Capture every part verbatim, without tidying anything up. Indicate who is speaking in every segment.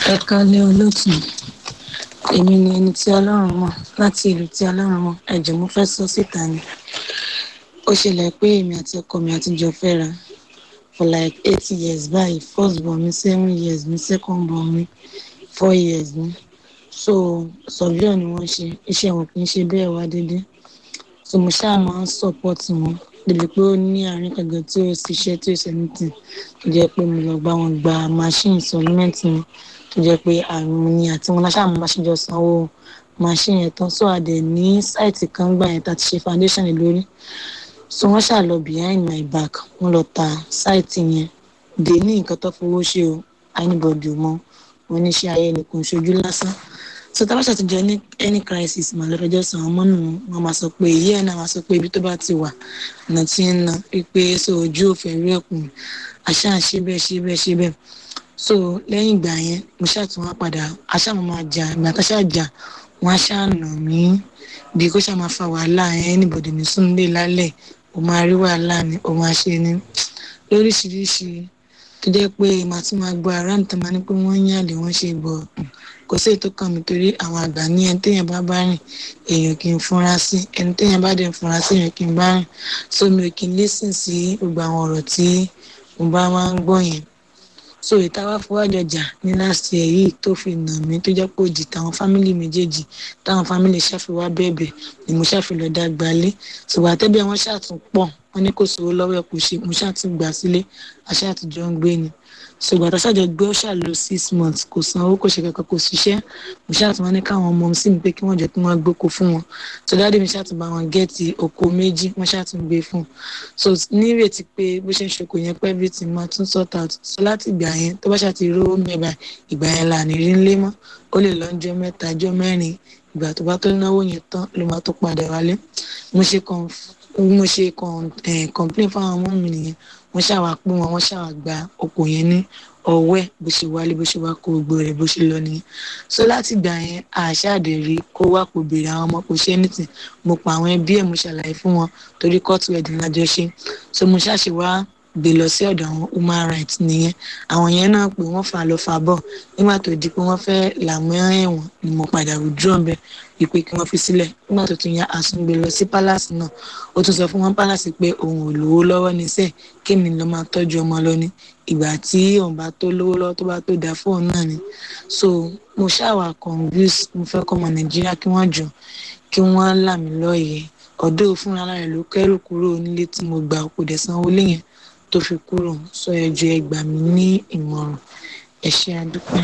Speaker 1: Ẹ káalẹ́ olóòtú. Èmi ni ẹni tí Ọlọ́run mọ̀ láti ìlú tí Ọlọ́run mọ̀. Ẹ jọ̀ọ́ mo fẹ́ sọ síta ni. Ó ṣẹlẹ̀ pé èmi àti ọkọ mi àtijọ́ fẹ́ra for like eight years báyìí. First born mi seven years mi, second born mi four years mi. So surveyor ni wọ́n ṣe. Iṣẹ́ wọn kì í ṣe bẹ́ẹ̀ wá dédé. So mo ṣáà máa ń support wọn. Débi pé ó ní àárín kankan tí ó ṣiṣẹ́ tí ó ṣe anything. Tó jẹ́ pé mo lọ bá wọn gba machine supplement mi. Tó jẹ́ pé àrùn ni àti wọn láṣà máa ṣe jọ sanwó machine yẹn tán. So a dẹ̀ ní site kan gbà yẹn tá ti ṣe foundation lé lórí. So wọ́n ṣáà lọ behind my back. Wọ́n lọ ta site yẹn. Dè ní nǹkan tó fowó ṣe o. Anybody ò mọ̀. Wọ́n ní iṣẹ́ ayé ni kò ń ṣojú lásán. So tá bá ṣàtijọ́ ní any crisis mà lọ́dọọjọ́ sàn àwọn mọ́nù wọn máa sọ pé èyí ẹ̀ náà máa sọ pé ibi tó bá ti wà ọ̀nà tí ń na pípé so ojú òfin rí ẹ̀kùn àṣà ṣe bẹ́ẹ̀ ṣe bẹ́ẹ̀ ṣe bẹ́ẹ̀. So lẹ́yìn ìgbà yẹn mo ṣàtún wá padà àṣà mo máa jà ìgbà tá ṣáà jà wọn á ṣáà nà mí bí kò ṣáà máa fa wàhálà yẹn anybody ní súnlé lálẹ́ o máa rí wàhálà ni o máa ṣe ni lóríṣiríṣi tó jẹ́ pé màá tún máa gbọ́ ara níta máa ní pé wọ́n ń yàlẹ̀ wọ́n ṣe bọ̀ kò sí ètò kan mi torí àwọn àgbà ní ẹni téèyàn bá bá rìn èèyàn kì í fúnra sí ẹni téèyàn bá dẹ̀ fúnra sí èèyàn kì í bá rìn so mi ò kì í listen sí gbogbo àwọn ọ̀rọ̀ tí mo bá máa ń gbọ́ yẹn so ìta wá fọwọ́jọ jà ní last year yìí tó fi nà mí tó jẹ́ pé òjì táwọn fámìlì méjèèjì táwọn fámìlì ṣàfiwá bẹ̀bẹ̀ ni mo ṣàfilọ̀ dá gbalé ṣùgbọ́n àtẹ́bẹ̀ wọn ṣàtún pọ̀ wọn ní kò sówó lọ́wọ́ ẹ̀ kò ṣe mo ṣàtún gbà sílé àṣàtúnjọ ń gbé ni ṣùgbọ́n àtàṣàjọ gbé ó ṣàlò six months kò san owó kò ṣe kankan kò ṣiṣẹ́ mo ṣàtún wọn ní káwọn ọmọ sí mi pé kí wọ́n jẹ́ kí wọ́n gbóko fún wọn so dáadé mi ṣàtún bá wọn gẹ́ẹ̀tì oko méjì wọ́n ṣàtún gbé fún so nírètí pé bó ṣe ń ṣoko yẹn pẹ́ bí ti máa tún sort out so láti ìgbà yẹn tó bá ṣàti rówó mẹ́ba ìgbà yẹn là ní rí ńlé mọ́ ó lè lọ́jọ́ mẹ́ta ọjọ́ mẹ́rin ìgbà tó bá tó náwó yẹn tán ló máa tó padà wálé mo ṣe kàn mo ṣe complain fáwọn ọmọ mi nìyẹn wọ́n ṣàwà pé wọn wọ́n ṣàwà gba oko yẹn ní ọwọ́ ẹ̀ bó ṣe wálé bó ṣe wá kó gbogbo rẹ̀ bó ṣe lọ nìyẹn so láti gbà yẹn àṣàdé rí kó wá kó béèrè àwọn ọmọ kò ṣe anything mo pa àwọn ẹbí ẹ̀ mo ṣàlàyé fún wọn torí court wedding lájọ ṣe so mo ṣàṣe wá gbé lọ sí ọ̀dọ̀ àwọn human rights nìyẹn àwọn yẹn náà pé wọ́n fà lọ fà bọ̀ nígbà tó di pé wọ́n fẹ́ làmú ẹ̀wọ̀n ni mo padà withdraw bẹ́ẹ̀ wípé kí wọ́n fi sílẹ̀ nígbà tó tún ya àsùngbè lọ sí palace náà ó tún sọ fún wọn palace pé òun ò lówó lọ́wọ́ níṣẹ́ kí mi lọ máa tọ́jú ọmọ lọ ní ìgbà tí òun bá tó lówó lọ́wọ́ tó bá tó dá fóun náà ni so mo ṣàwà confuse mo fẹ́ kọ́ ọmọ nàìjíríà kí wọ́n jọ kí wọ́n là mí lóye ọ̀dọ̀ fúnra rẹ̀ ló kẹ́rù kúrò nílé tí mo gbà kò dẹ̀ sanwó léyìn tó fi kúrò sọ ẹjọ́ ẹ gbà mí ní ìmọ̀ràn ẹ ṣé àdúpẹ́.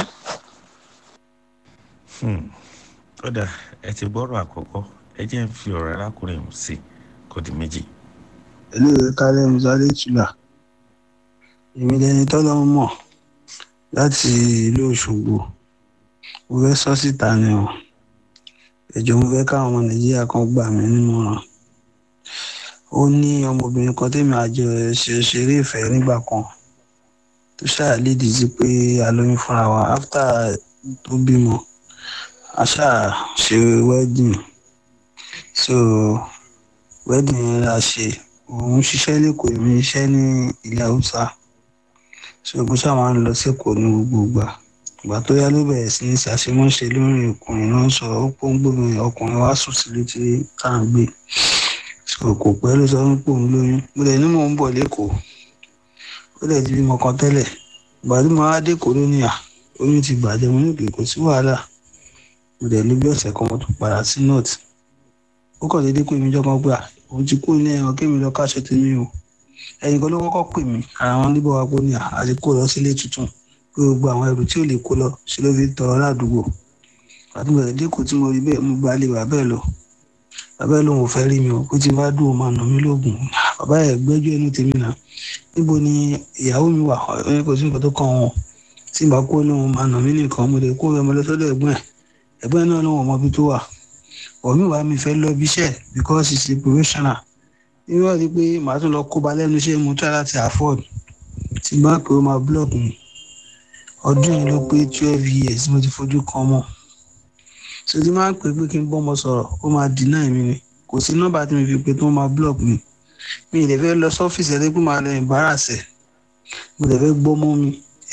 Speaker 2: Ọ̀dà ẹ ti gbọ́rọ̀ àkọ́kọ́ ẹ jẹ́ ń fi ọ̀rọ̀ arákùnrin ọ̀hún sí kó di méjì.
Speaker 3: Hello, kálẹ̀ Mùsálẹ̀ Tùlà. Èmi lẹni tọ́lọ́ mọ̀ láti ìlú Òṣogbo. Mo fẹ́ sọ síta ni o. Ẹjọ́ mo fẹ́ káwọn ọmọ Nàìjíríà kan gbà mí nímọ̀ràn. Ó ní ọmọbìnrin kan tèmi àjọ ṣe ṣeré ìfẹ́ nígbà kan tó ṣàlédìí sí pé a lóyún fúnra wa after tó bímọ a ṣáà ṣe wedding so wedding yẹn la ṣe òun ṣiṣẹ́ lẹ́kọ̀ọ́ èmi iṣẹ́ ní ilẹ̀ Haúsá so mo ṣáà máa ń lọ sẹ́kọ̀ọ́ ní gbogbo ìgbà ìgbà tó yá ló bẹ̀rẹ̀ sí ní ṣàṣemọ́ṣe lórí ọkùnrin náà sọ ó pọ́n gbómi ọkùnrin wá sùn sílé tí tá à ń gbé so kò pẹ́ ló sọ pé òun lóyún mo lẹ̀ ní mò ń bọ̀ lẹ́kọ̀ọ́ ó lẹ̀ ti bímọ kan tẹ́lẹ̀ ìgbà tí mo wá dẹ́kọ̀ọ́ lónìí à oyún ti bàjẹ́ mo ní kì kò sí wàhálà mo dẹ̀ ló bí ọ̀sẹ̀ kan mo tún padà sí north ó kàn déédéé pé mi jọ́ kan gbà òun ti kú ní ẹran kémi lọ káṣọ tèmi o ẹ̀yìn kan ló kọ́kọ́ pè mí ara wọn níbọ̀ wá pé ní àti kó lọ sílé tuntun pé gbogbo àwọn ẹrù tí ò lè kó lọ sí ló fi tọrọ ládùúgbò àti bẹ̀rẹ̀ dẹ́kọ̀ọ́ tí mo rí bẹ́ẹ̀ mo gba lé bàbá ẹ̀ lọ bàbá ẹ̀ lòun ò fẹ́ rí mi o kó ti bá dùn ó máa nà mí lóògùn bàbá ẹ̀ gbẹ́jọ́ ẹnu tèmi náà níbo ni ìyàwó mi wà ẹ kò sí nǹkan tó kàn wọn tí n bá kó lóun máa nà mí nìkan mo lè kó ọmọ lọ́sọ́dọ̀ ẹ̀gbọ́n ẹ̀ ẹ̀gbọ́n ẹ̀ náà lóun ọmọ bí tó wà ọ̀mí wàá mi fẹ́ lọ bí iṣẹ́ because it's a professional irú ọ̀rí pé màá tún lọ kó ba lẹ́nu iṣẹ́ mo try láti afford tí n bá pé ó máa block mi ọdún yìí ló pé twelve years mo ti fojú kan mọ́ so tí máa ń pè pé kí n bọ́mọ sọ̀rọ̀ ó máa deny mi ni kò sí nọ́mbà tí mi fi pé tó máa block mi mi ì lè fẹ́ lọ sọ́fíìsì ẹ̀ pé máa lọ embarrass ẹ̀ mo lè fẹ́ gbọ́ mọ́ mi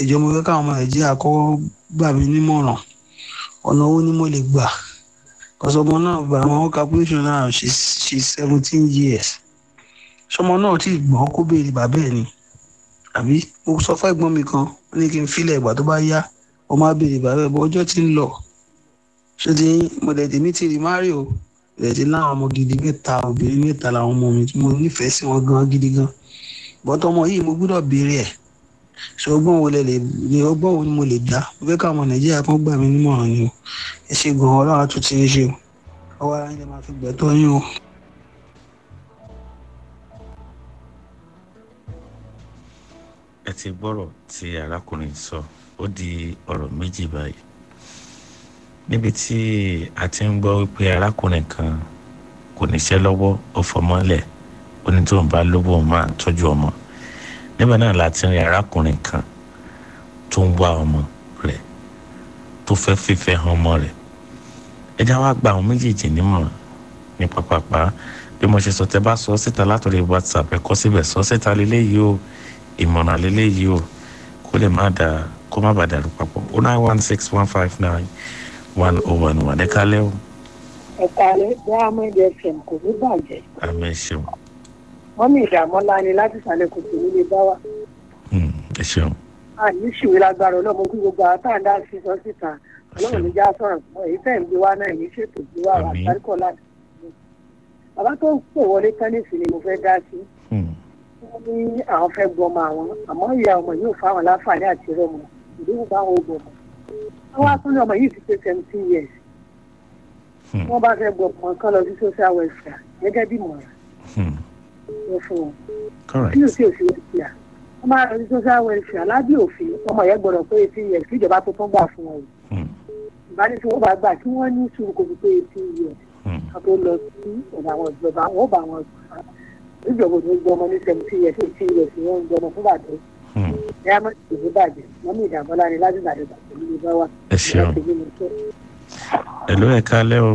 Speaker 3: ìjọ mo fẹ́ káwọn ọmọ nàìjíríà kọ́ gbà mí nímọ̀ràn ọ̀nà owó ni mo lè gbà ọ̀sọ̀mọ náà gba àwọn calculation náà ṣe ṣe seventeen years ṣọmọ náà tí gbọ́n kó béèrè bàbá ẹ̀ ni àbí mo sọ fún ẹ̀gbọ́n mi kan ó ní kí n filẹ̀ ìgbà tó bá yá ó má béèrè bàbá ẹ̀ bọ́ ọjọ́ tí ń lọ ṣé ti mo dẹ̀ tèmi ti rí márì o dẹ̀ ti láwọn ọmọ gidi mẹ́ta obìnrin mẹ́ta làwọn ọmọ mi tí mo nífẹ̀ẹ́ sí wọn gan gidi gan bọ́tọ̀ ọmọ yìí mo gbọ́dọ̀ béèrè ẹ̀ ṣé ọgbọ́n wo lẹ lè ní ọgbọ́n wo ni mo lè dá mo fẹ́ káwọn ọmọ nàìjíríà kan gbà mí nímọ̀ràn ni o ẹ ṣe gan ọlọ́run tún ti ń ṣe o ọwọ́ ara yín máa fi gbẹ̀tọ́ yín o.
Speaker 2: ẹ ti gbọ́rọ̀ tí arákùnrin sọ ó di ọ̀rọ̀ méjì báyìí níbi tí a ti ń gbọ́ wípé arákùnrin kan kò níṣẹ́ lọ́wọ́ ó fọmọ́lẹ̀ ó ní tóun bá lówó òun máa tọ́jú ọmọ níbẹ̀ náà la ti rí arákùnrin kan tó ń wá ọmọ rẹ̀ tó fẹ́ fífẹ́ hàn ọmọ rẹ̀ ẹ já wá gba àwọn méjèèjì nímọ̀ràn ní pápápá bí mo ṣe sọ tẹ́ bá sọ síta látọ̀rí WhatsApp ẹ kọ síbẹ̀ sọ síta lélẹ́yìí o ìmọ̀ràn lélẹ́yìí o kó lè má dà kó má bàa dàrú papọ̀ o nine one six one five nine one oh one one ẹ kálẹ́ o.
Speaker 4: ẹ kálẹ́ Diamond F M kò ní bàjẹ́.
Speaker 2: àmì ẹ ṣeun.
Speaker 4: wọ́n ní ìdààmọ́lá ni láti sàlẹ̀ kò sí nílé bá wa.
Speaker 2: ẹ ṣeun.
Speaker 4: àní ìṣìwé lágbára ọlọ́mọ kí gbogbo àtàndá sí sọ síta ọlọ́run níjà sọ̀rọ̀ fún èyí tẹ̀ ń gbé wá náà èyí ṣètò gbé wá wà sáré láti. bàbá tó ń pè wọlé tẹ́nìsì ni mo fẹ́ dá sí. wọ́n ní àwọn fẹ́ gbọmọ àwọn àmọ́ ìyá ọmọ yóò fáwọn láǹfààní àti rọmọ ìdíwọ́ bá wọn gbọmọ. wọ́n wá tún ní ọmọ yìí ti pé seventeen years. wọ́n bá fẹ́ gbọmọ kan lọ sí social welfare gẹ́gẹ́ bí mọ̀ràn. wọ́n fún wọn. bí o sì ò sí welfare wọ́n máa lọ sí social welfare lábẹ́ òfin ọmọ yẹn gbọ́dọ̀ pé eighteen years kí ìjọba tó tún gbà fún wọn yìí. ìbánisí wọn bá gbà kí wọ́n ní sùúrù kò fi pé eighteen years ká tó lọ sí ọ̀dà àwọn ìjọba wọn bá wọn ìjọba ò ní gbọ́ ọmọ ní seventeen years eighteen years ni wọ́n ń gbọ́ ọmọ fún bàtẹ́. ẹ̀yà máa ti tèmi bàjẹ́ wọ́n ní ìdààmúlá ni láti gbàdé bàtẹ́ nínú bá wà.
Speaker 2: ẹ ṣeun ẹ ló ẹ kálẹ́ o.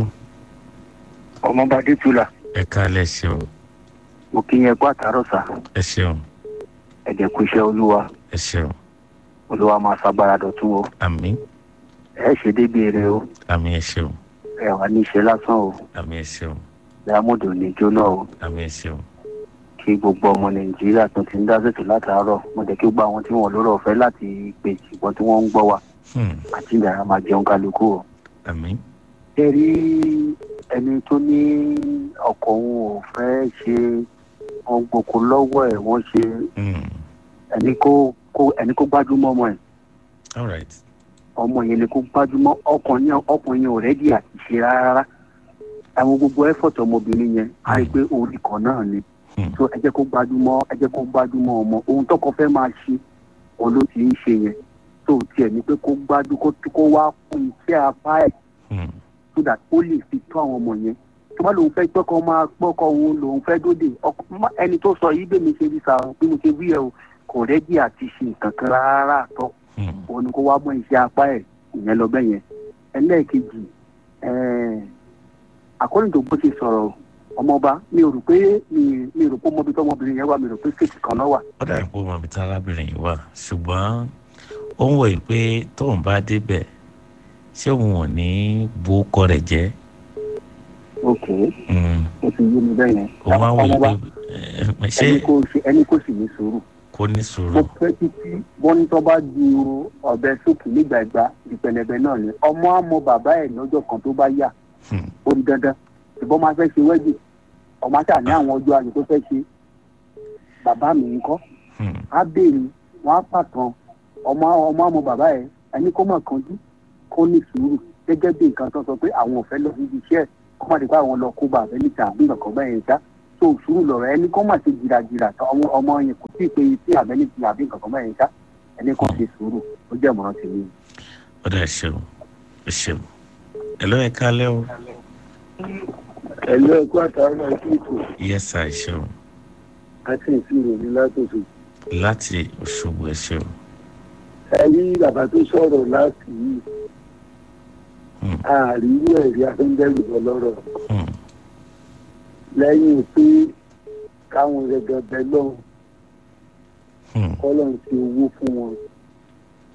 Speaker 5: ọmọọba adétúlà.
Speaker 2: ẹ kálẹ́ ṣeun.
Speaker 5: mo kí yẹn kó àtàrọ̀ sá.
Speaker 2: ẹ ṣeun.
Speaker 5: ẹ jẹ́ kú iṣẹ́ olúwa.
Speaker 2: ẹ ṣeun.
Speaker 5: olúwa máa ṣàgbára dọ̀tún o.
Speaker 2: àmín.
Speaker 5: ẹ ṣe débi èrè o.
Speaker 2: àmín ẹ ṣeun.
Speaker 5: ẹ wà ní iṣẹ́ lásán o.
Speaker 2: àmín ẹ ṣeun.
Speaker 5: Diamond ò ní jóná o.
Speaker 2: àmín ẹ ṣeun.
Speaker 5: kí gbogbo ọmọ nàìjíríà tó ti ń dá ṣètò látàárọ̀ mo jẹ́ kí gbogbo àwọn tí wọ́n lóró ọ̀fẹ́ láti pè ṣùgbọ́n tí wọ́n ń gbọ́ wa àti ìdára máa jẹun kálukú o.
Speaker 2: àmín.
Speaker 5: ẹ rí ẹni tó ní ọkọ òun ò fẹ́ ṣe wọn gboko lọ́wọ́ ẹ̀ wọ́n ṣe ẹni kó ẹni kó gbájúmọ́ ọmọ ẹ̀.
Speaker 2: all right.
Speaker 5: ọmọ yẹn ni kó gbájúmọ́ ọkùnrin ọkùnrin ò rẹ́dí àti ṣe rárá àwọn gbogbo ẹ́fọ̀tì ọmọbìnrin yẹn á rí i pé orí kan náà ni so ẹ jẹ́ kó gbájúmọ́ ẹ jẹ́ kó gbájúmọ́ ọmọ ohun tọkọ fẹ́ máa ṣe òun ló ti ń ṣe yẹn tó tiẹ̀ ní pé kó gbájú kó wá kún iṣẹ́ apá ẹ̀ so that ó lè fi tó àwọn ọmọ yẹn tó bá lòun fẹ́ gbọ́kọ̀ máa gbọ́kọ̀ òun lòun fẹ́ dóde ẹni tó sọ yìí bẹ́ẹ̀ mi ṣe rí sa bí mo ṣe rí ẹ o kò rẹ́dí àti ṣe nǹkan kan rárá àtọ́ òun ni kó wá mọ iṣẹ́ apá ẹ̀ ìyẹn lọ bẹ́ẹ̀ yẹn ẹlẹ́ẹ̀kejì àkọ́ni tó bó ṣe sọ̀rọ̀ ọmọọba mi ò rò pé mi ò rò pé ọmọbi tó ọmọbìnrin yẹn wà mi rò pé fèsì kan náà wà.
Speaker 2: ó dàbí pé ọmọbi tí arábìnrin yìí wà ṣùgbọ́n ó ń wòye pé tóun bá débẹ̀ ṣé òun ò ní bó kọ rẹ̀ jẹ́.
Speaker 5: ok ó ti yé mi bẹ́ẹ̀ yẹn.
Speaker 2: ó máa ń wòye pé ṣé
Speaker 5: ẹni kò sì ní sùúrù.
Speaker 2: kò ní sùúrù.
Speaker 5: mo fẹ́ títí bọ́nítọ́ bá ju ọ̀bẹ sókè nígbàgbà ìpẹlẹbẹ náà ni ọmọ àmọ́ bàbá ẹ̀ lọ́jọ́ kan tó bá yà ó di dandan ìbọn máa fẹ́ ṣe wẹ́dì ọmọ àti àní àwọn ọjọ́ àyè tó fẹ́ ṣe bàbá mi ń kọ́ á béèrè wọ́n á pàtàn ọmọ ọmọ àmọ́ bàbá ẹ̀ ẹni kó mọ̀ kanjú kó ní sùúrù gẹ́gẹ́ bí nǹkan tó sọ pé àwọn ò fẹ́ lọ síbi iṣẹ́ kó má di pé àwọn lọ kó bàbá níta àbí nǹkan bẹ́ẹ̀ yẹn ṣá tó sùúrù lọ̀rọ̀ ẹni kó má ṣe jìràjìrà ọmọ yẹn kò tí ì pé tí àbẹ́ níta àbí nǹkan bẹ́ẹ̀ yẹn ṣá ẹni kó ṣe sùúrù ó jẹ́ ìmọ̀ràn tèmi.
Speaker 2: ó dà ṣeun ẹ ṣeun ẹ ló ẹ kálẹ́ o.
Speaker 6: ẹ̀lú ẹ̀kọ́ àtàwọn ẹ̀kọ́ ètò.
Speaker 2: yes sir ṣeun.
Speaker 6: láti ìṣirò ní látòṣù.
Speaker 2: láti Òṣogbo ẹ ṣeun.
Speaker 6: ẹ rí bàbá tó sọ̀rọ̀ láti yìí àríwú ẹ̀rí afẹ́ńdẹ́rù ọlọ́rọ̀ lẹ́yìn pé káwọn ẹ̀gẹ̀gẹ̀ lọ́hùn kọ́lọ́n ti owó fún wọn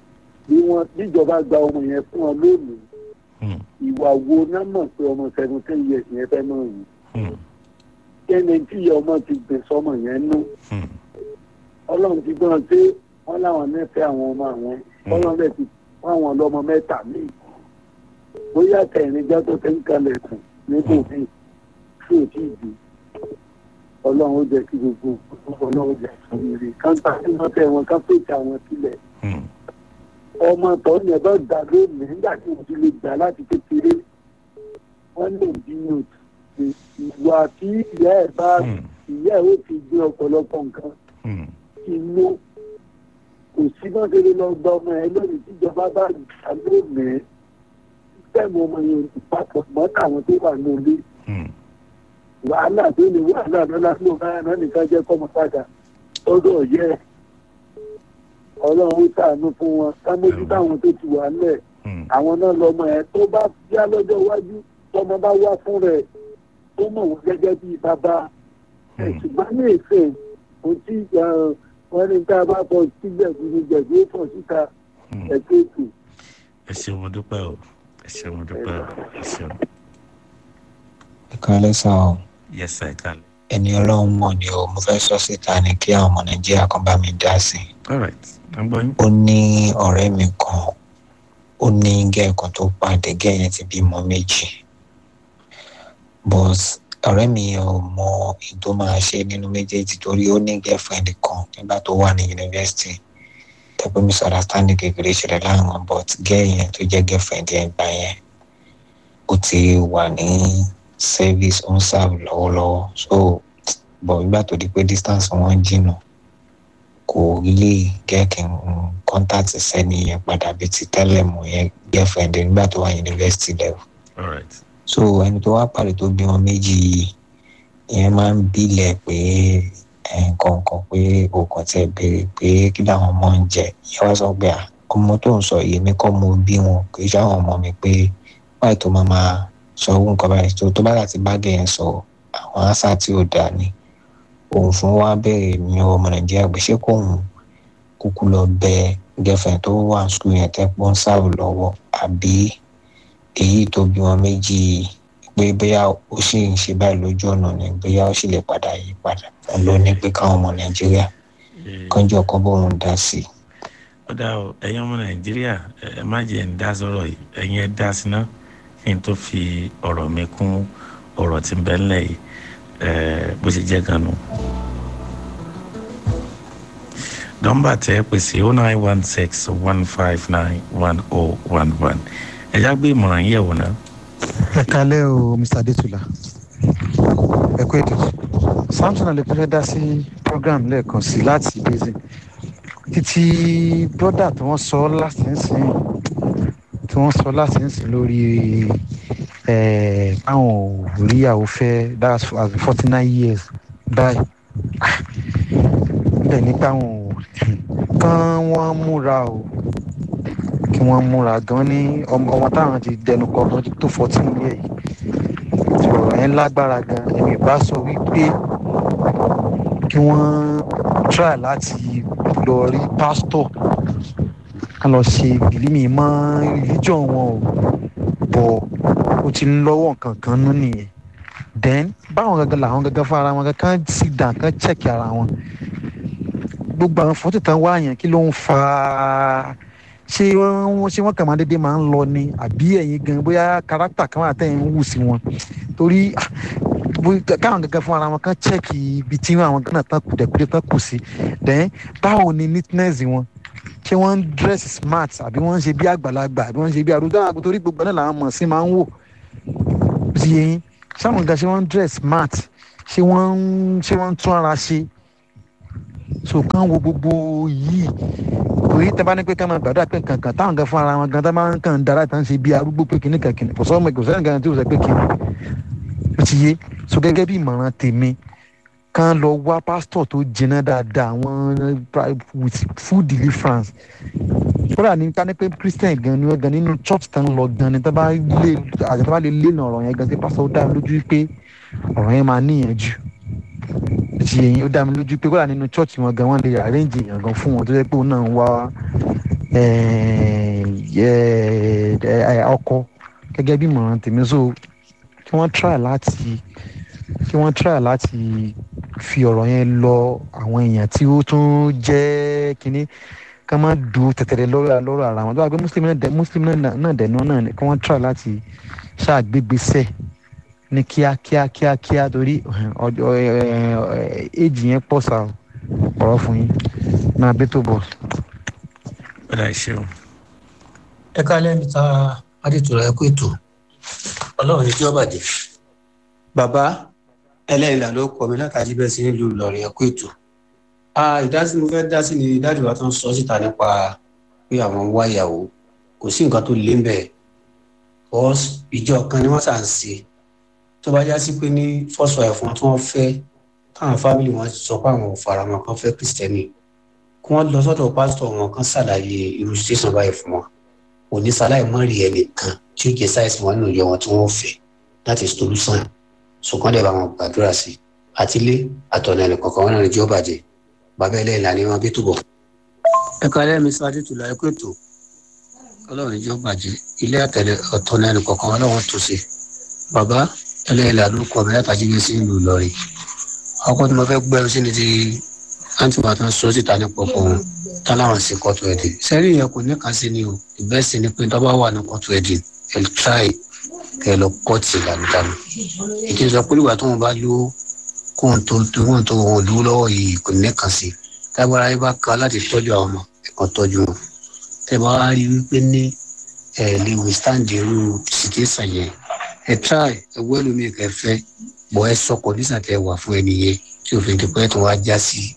Speaker 6: wọn níjọba gba ọmọ yẹn fún ọ lónìí ìwà wo náà mọ̀ pé ọmọ seventeen years yẹn fẹ́ náà wù kẹ́ni tí ìyá ọmọ ti gbé sọmọ yẹn nú ọlọ́run ti gbọ́n pé wọ́n láwọn mẹ́fẹ́ àwọn ọmọ àwọn ọlọ́run rẹ̀ ti fún àwọn ọlọ́mọ mẹ́ta míì bóyá kẹrin jẹ́ tó tẹ́ ń kalẹ̀ kù níbo míì tí ò tí ì di ọlọ́run ó jẹ́ kí gbogbo ọlọ́run ó jẹ́ sóríire káńtà tí wọ́n tẹ wọn ká pèsè àwọn sílẹ̀ ọmọ tó yẹn bá gbà lónìí nígbà tí wọ́n ti lè gbà láti kékeré wọ́n lè bínú ìwà tí ìyá ẹ̀ bá ìyá ẹ̀ ó ti gbé ọ̀pọ̀lọpọ̀ nǹkan inú kò sí bá délé lọ gba ọmọ ẹ lónìí tíjọba bá gbà lónìí sẹ́mu ọmọ yẹn papọ̀ mọ́ káwọn tó wà ní ilé wàhálà tó lè wàhálà lọ́la tó báyà náà nìkan jẹ́ kọ́mọ padà lọ́dọ̀ yẹ ọlọ́run ó ṣàánú fún wọn ká mójú táwọn tó ti wà lẹ̀ àwọn náà lọ́mọ ẹ tó bá yá lọ́jọ́ iwájú tọmọ bá wá fún rẹ̀ tó mọ̀ wọ́n gẹ́gẹ́ bíi bàbá ẹ̀ ṣùgbọ́n ní èsè ohun tí wọ́n ní ká bá bọ̀ sílẹ̀ gbìyànjú jẹ̀bi ó pọ̀ síta ẹ̀ tó ètò.
Speaker 2: ẹ ṣeun mo dúpẹ́ o ẹ ṣeun mo dúpẹ́ o ẹ ṣeun.
Speaker 7: ẹ kálẹ́ sá o.
Speaker 2: yes sir ẹ kálẹ́.
Speaker 7: ẹni ọlọ́run mọ̀ ni o mo fẹ́ sọ síta ni kí àwọn ọmọ nàìjíríà kan bá mi dá sí i.
Speaker 2: all right i'm going.
Speaker 7: ó ní ọ̀rẹ́ mi kan ó ní gẹ́ẹ̀kan tó pàdé gẹ́ẹ̀yẹn ti bímọ méjì but ọ̀rẹ́ mi ò mọ èyí tó máa ṣe nínú méjèèjì torí ó ní girlfriend kan nígbà tó wà ní yunifásitì tẹ́pẹ́ misunderstanding kékeré ṣẹlẹ̀ láwọn but gẹ́ẹ̀yẹn tó jẹ́ girlfriend yẹn gbà yẹn ó ti wà ní service on serve lọ́wọ́lọ́wọ́ so but nígbà tó di pé distance wọn jìnnà kò lè get in contact sẹ́ni yẹn padà bí ti tẹ́lẹ̀ mọ̀ yẹn girlfriend nígbà tó wà yunifásitì level.
Speaker 2: all right.
Speaker 7: so ẹni tó wá parí tó bí wọn méjì yìí ìyẹn máa ń bílẹ̀ pé nǹkan kan pé òògùn tẹ̀ béèrè pé kí làwọn ọmọ ń jẹ ìyẹn wá sọ pé ọmọ tó ń sọ yìí mi kọ́ mo bí wọn kì í ṣe àwọn ọmọ mi pé báyìí tó máa máa sọ owó nǹkan báyìí tó tó bá láti bá gẹ̀yẹn sọ àwọn àṣà tí ò dáa ni òun fún wa bẹ̀rẹ̀ ní ọmọ nàìjíríà pé ṣé kóun kúkú lọ bẹ girlfriend tó wà skul yẹn tẹ́ pọ́n sáàrù lọ́wọ́ àbí èyí tó bí wọn méjì pé bóyá ó sì ń ṣe báyìí lójú ọ̀nà ni bóyá ó sì lè padà yí padà ló ní pé káwọn ọmọ nàìjíríà kánjọ kan bóun dá sí i.
Speaker 2: ó dá o ẹ̀yin ọmọ nàìjíríà ẹ má jẹ́ ń dá sọ̀rọ̀ yìí ẹ̀yin ẹ dá sí náà kí n tó fi ọ̀rọ̀ mi kún ọ̀rọ̀ tí ń bẹ ńlẹ̀ yìí bó ṣe jẹ́ gan-an. nọ́mbà tẹ́ ẹ pèsè oh nine one six one five nine one oh one one ẹ já gbé ìmọ̀ràn yẹ̀ wò náà.
Speaker 8: ẹ kálẹ́ o mr adétúlá ẹ kú ètò samson alekun fẹ́ dá sí program lẹ́ẹ̀kan sí láti basin títí brọ́dà tí wọ́n sọ láti ń sìn tí wọ́n sọ láti ń sìn lórí àwọn òríyàwó fẹ́ that's as forty nine years báyìí bẹ́ẹ̀ nípa àwọn kan wọ́n múra o kí wọ́n múra gan ní ọmọ táwọn ti dẹnu kọ ọmọ tó fourteen years yìí tí ọ̀rọ̀ yẹn lágbára gan ẹ̀mí bá sọ wípé kí wọ́n try láti lọ rí pásítọ̀ ká lọ ṣe ìgbìlímì mọ́ religion wọn o bọ̀ ó ti ń lọ́wọ́ nǹkan kan nú nìyẹn then báwọn gangan làwọn gangan fún ara wọn kankan sit down kan check ara wọn gbogbo àwọn fọ́tò tán wá yẹn kí ló ń fa ṣé wọ́n ṣé wọ́n kàn máa dédé máa ń lọ ni àbí ẹ̀yin gan bóyá kárátà kan wà tẹ́yìn ń wù sí wọn torí káwọn gangan fún ara wọn kan check ibi tí àwọn gan náà tán kùdẹ̀kùdẹ̀ tán kù sí then báwo ni neatness wọn ṣé wọ́n ń dress smart àbí wọ́n ń ṣe bí àgbàlagbà àbí wọ́n ń ṣe bí arúgbó àgbo torí gbogbo náà làwọn mọ̀ sí máa ń wò sí yẹn sáwọn gan ṣé wọ́n ń dress smart ṣé wọ́n ń ṣé wọ́n ń tún ara ṣe so kàn wo gbogbo yìí torí tẹ bá ní pé ká máa gbàdúrà pé kankan táwọn gan fún ara wọn gan tá máa ń kàn dára tá ń ṣe bí arúgbó pé kìnnì kan kìnnì kò sọ ọmọ kò sẹ́ni gan tí ó sọ pé kìnnì ó ti yé so gẹ́gẹ́ bí ìmọ̀ràn tèmi kàn lọ wá pásítọ̀ tó jiná dáadáa àwọn with full deliverance kódà ní ká ní pé christian gan ni wọ́n gan nínú church tán lọ gan ni tá bá lè àti tá bá lè lé ọ̀rọ̀ yẹn gan sí pásítọ̀ ó dá mi lójú pé ọ̀rọ̀ yẹn máa níyànjú ti yẹn ó dá mi lójú pé kódà nínú church wọn gan wọn lè arrange èèyàn gan fún wọn tó jẹ́ pé òun náà ń wá ọkọ gẹ́gẹ́ bí ìmọ̀ràn tèmi so kí wọ́n try láti kí wọ́n try láti fi ọ̀rọ̀ yẹn lọ àwọn èèyàn tí ó tún jẹ́ kínní ká má du tẹ̀tẹ̀rẹ̀ lọ́rọ̀ lọ́rọ̀ ara wọn tó wà pé muslim náà dẹ̀ muslim náà dẹ̀ náà náà kí wọ́n try láti ṣàgbégbèsẹ̀ ní kíákíá kíákíá torí ọjọ́ éèjì yẹn pọ̀ sá ọ̀rọ̀ fún yín máa bẹ́ tó bọ̀.
Speaker 2: ọ̀dà ìṣeun.
Speaker 9: ẹ kálẹ̀ mi ta adétúrà ẹ kó ètò ọlọ́run ní tí wọ́n bàjẹ́. bàbá ẹlẹ́yìnlá ló kọ́ mi látàjí bẹ́ẹ̀ sí nílùú Ìlọrin ẹ kó ètò. ìdásí mo fẹ́ dá sí ni dájú wa tó ń sọ síta nípa pé àwọn wá ìyàwó kò sí nǹkan tó lé ń bẹ̀ bọ́s ìjọ kan ni wọ́n sà ń ṣe tó bá já sí pé ní first wife wọn tí wọ́n fẹ́ táwọn fámìlì wọn sọ pé àwọn ò fara wọn kan fẹ́ kristẹni kí wọ́n lọ sọ́dọ̀ pásítọ̀ wọn kan ṣàlàyé irú station báyìí fún wọn òní sáláì mọ́ rí ẹnìkan tí ó jẹ́ sáìsì wọn nínú ìyẹn wọn tí wọ́n fẹ́ láti solution ṣùgbọ́n dẹ̀ bá wọn gbàdúrà sí àtìlé àtọ̀nà ẹnì kọ̀ọ̀kan wọn náà ní jọ́ bàjẹ́ bàbá ẹlẹ́yìn ni wọ́n bí túbọ̀. ẹ kálẹ̀ mi sáré tùlọ̀ ẹ kó ètò ọlọ́run ìjọ bàjẹ́ ilé àtẹ̀lé ọ̀tọ̀nà ẹnì kọ̀ọ̀kan wọn lọ́wọ́ tó ṣe bàbá ẹlẹ́yìn ló kọ́ mi látàjí bí sí ìlú Ìlọrin ọkọ tí mo fẹ́ gbẹ́rù sí ni ti àǹtí wa tó ń sọ síta ní pọ̀pọ̀ wọn táláwọn sí kọ́tù ẹ̀dì sẹ́rí yẹn kò ní kàn sí ni o ìbẹ́sì ni pé tọ́ba wà ní kọ́tù ẹ̀dì ẹ̀ tíráì kẹ́ ẹ lọ kọ́ọ̀tì ìdánudánù ètò ìsọ pé ìgbà tó wọn bá lówó kóhun tó wọn tó wọn lówó lọ́wọ́ yìí kò ní kàn sí tágbára yìí bá ká láti tọ́jú àwọn ọmọ ẹ̀kan tọ́jú wọn tẹ́ bá wá rí wípé ní ẹ̀ lè withstand irú situation yẹn ẹ̀ tíráì ẹ̀ wẹ́lú mi kẹfẹ́ bọ̀ ẹ sọ kọ̀dísà tẹ wà fún ẹni yẹn tí òfin ti pẹ́ tó wá já sí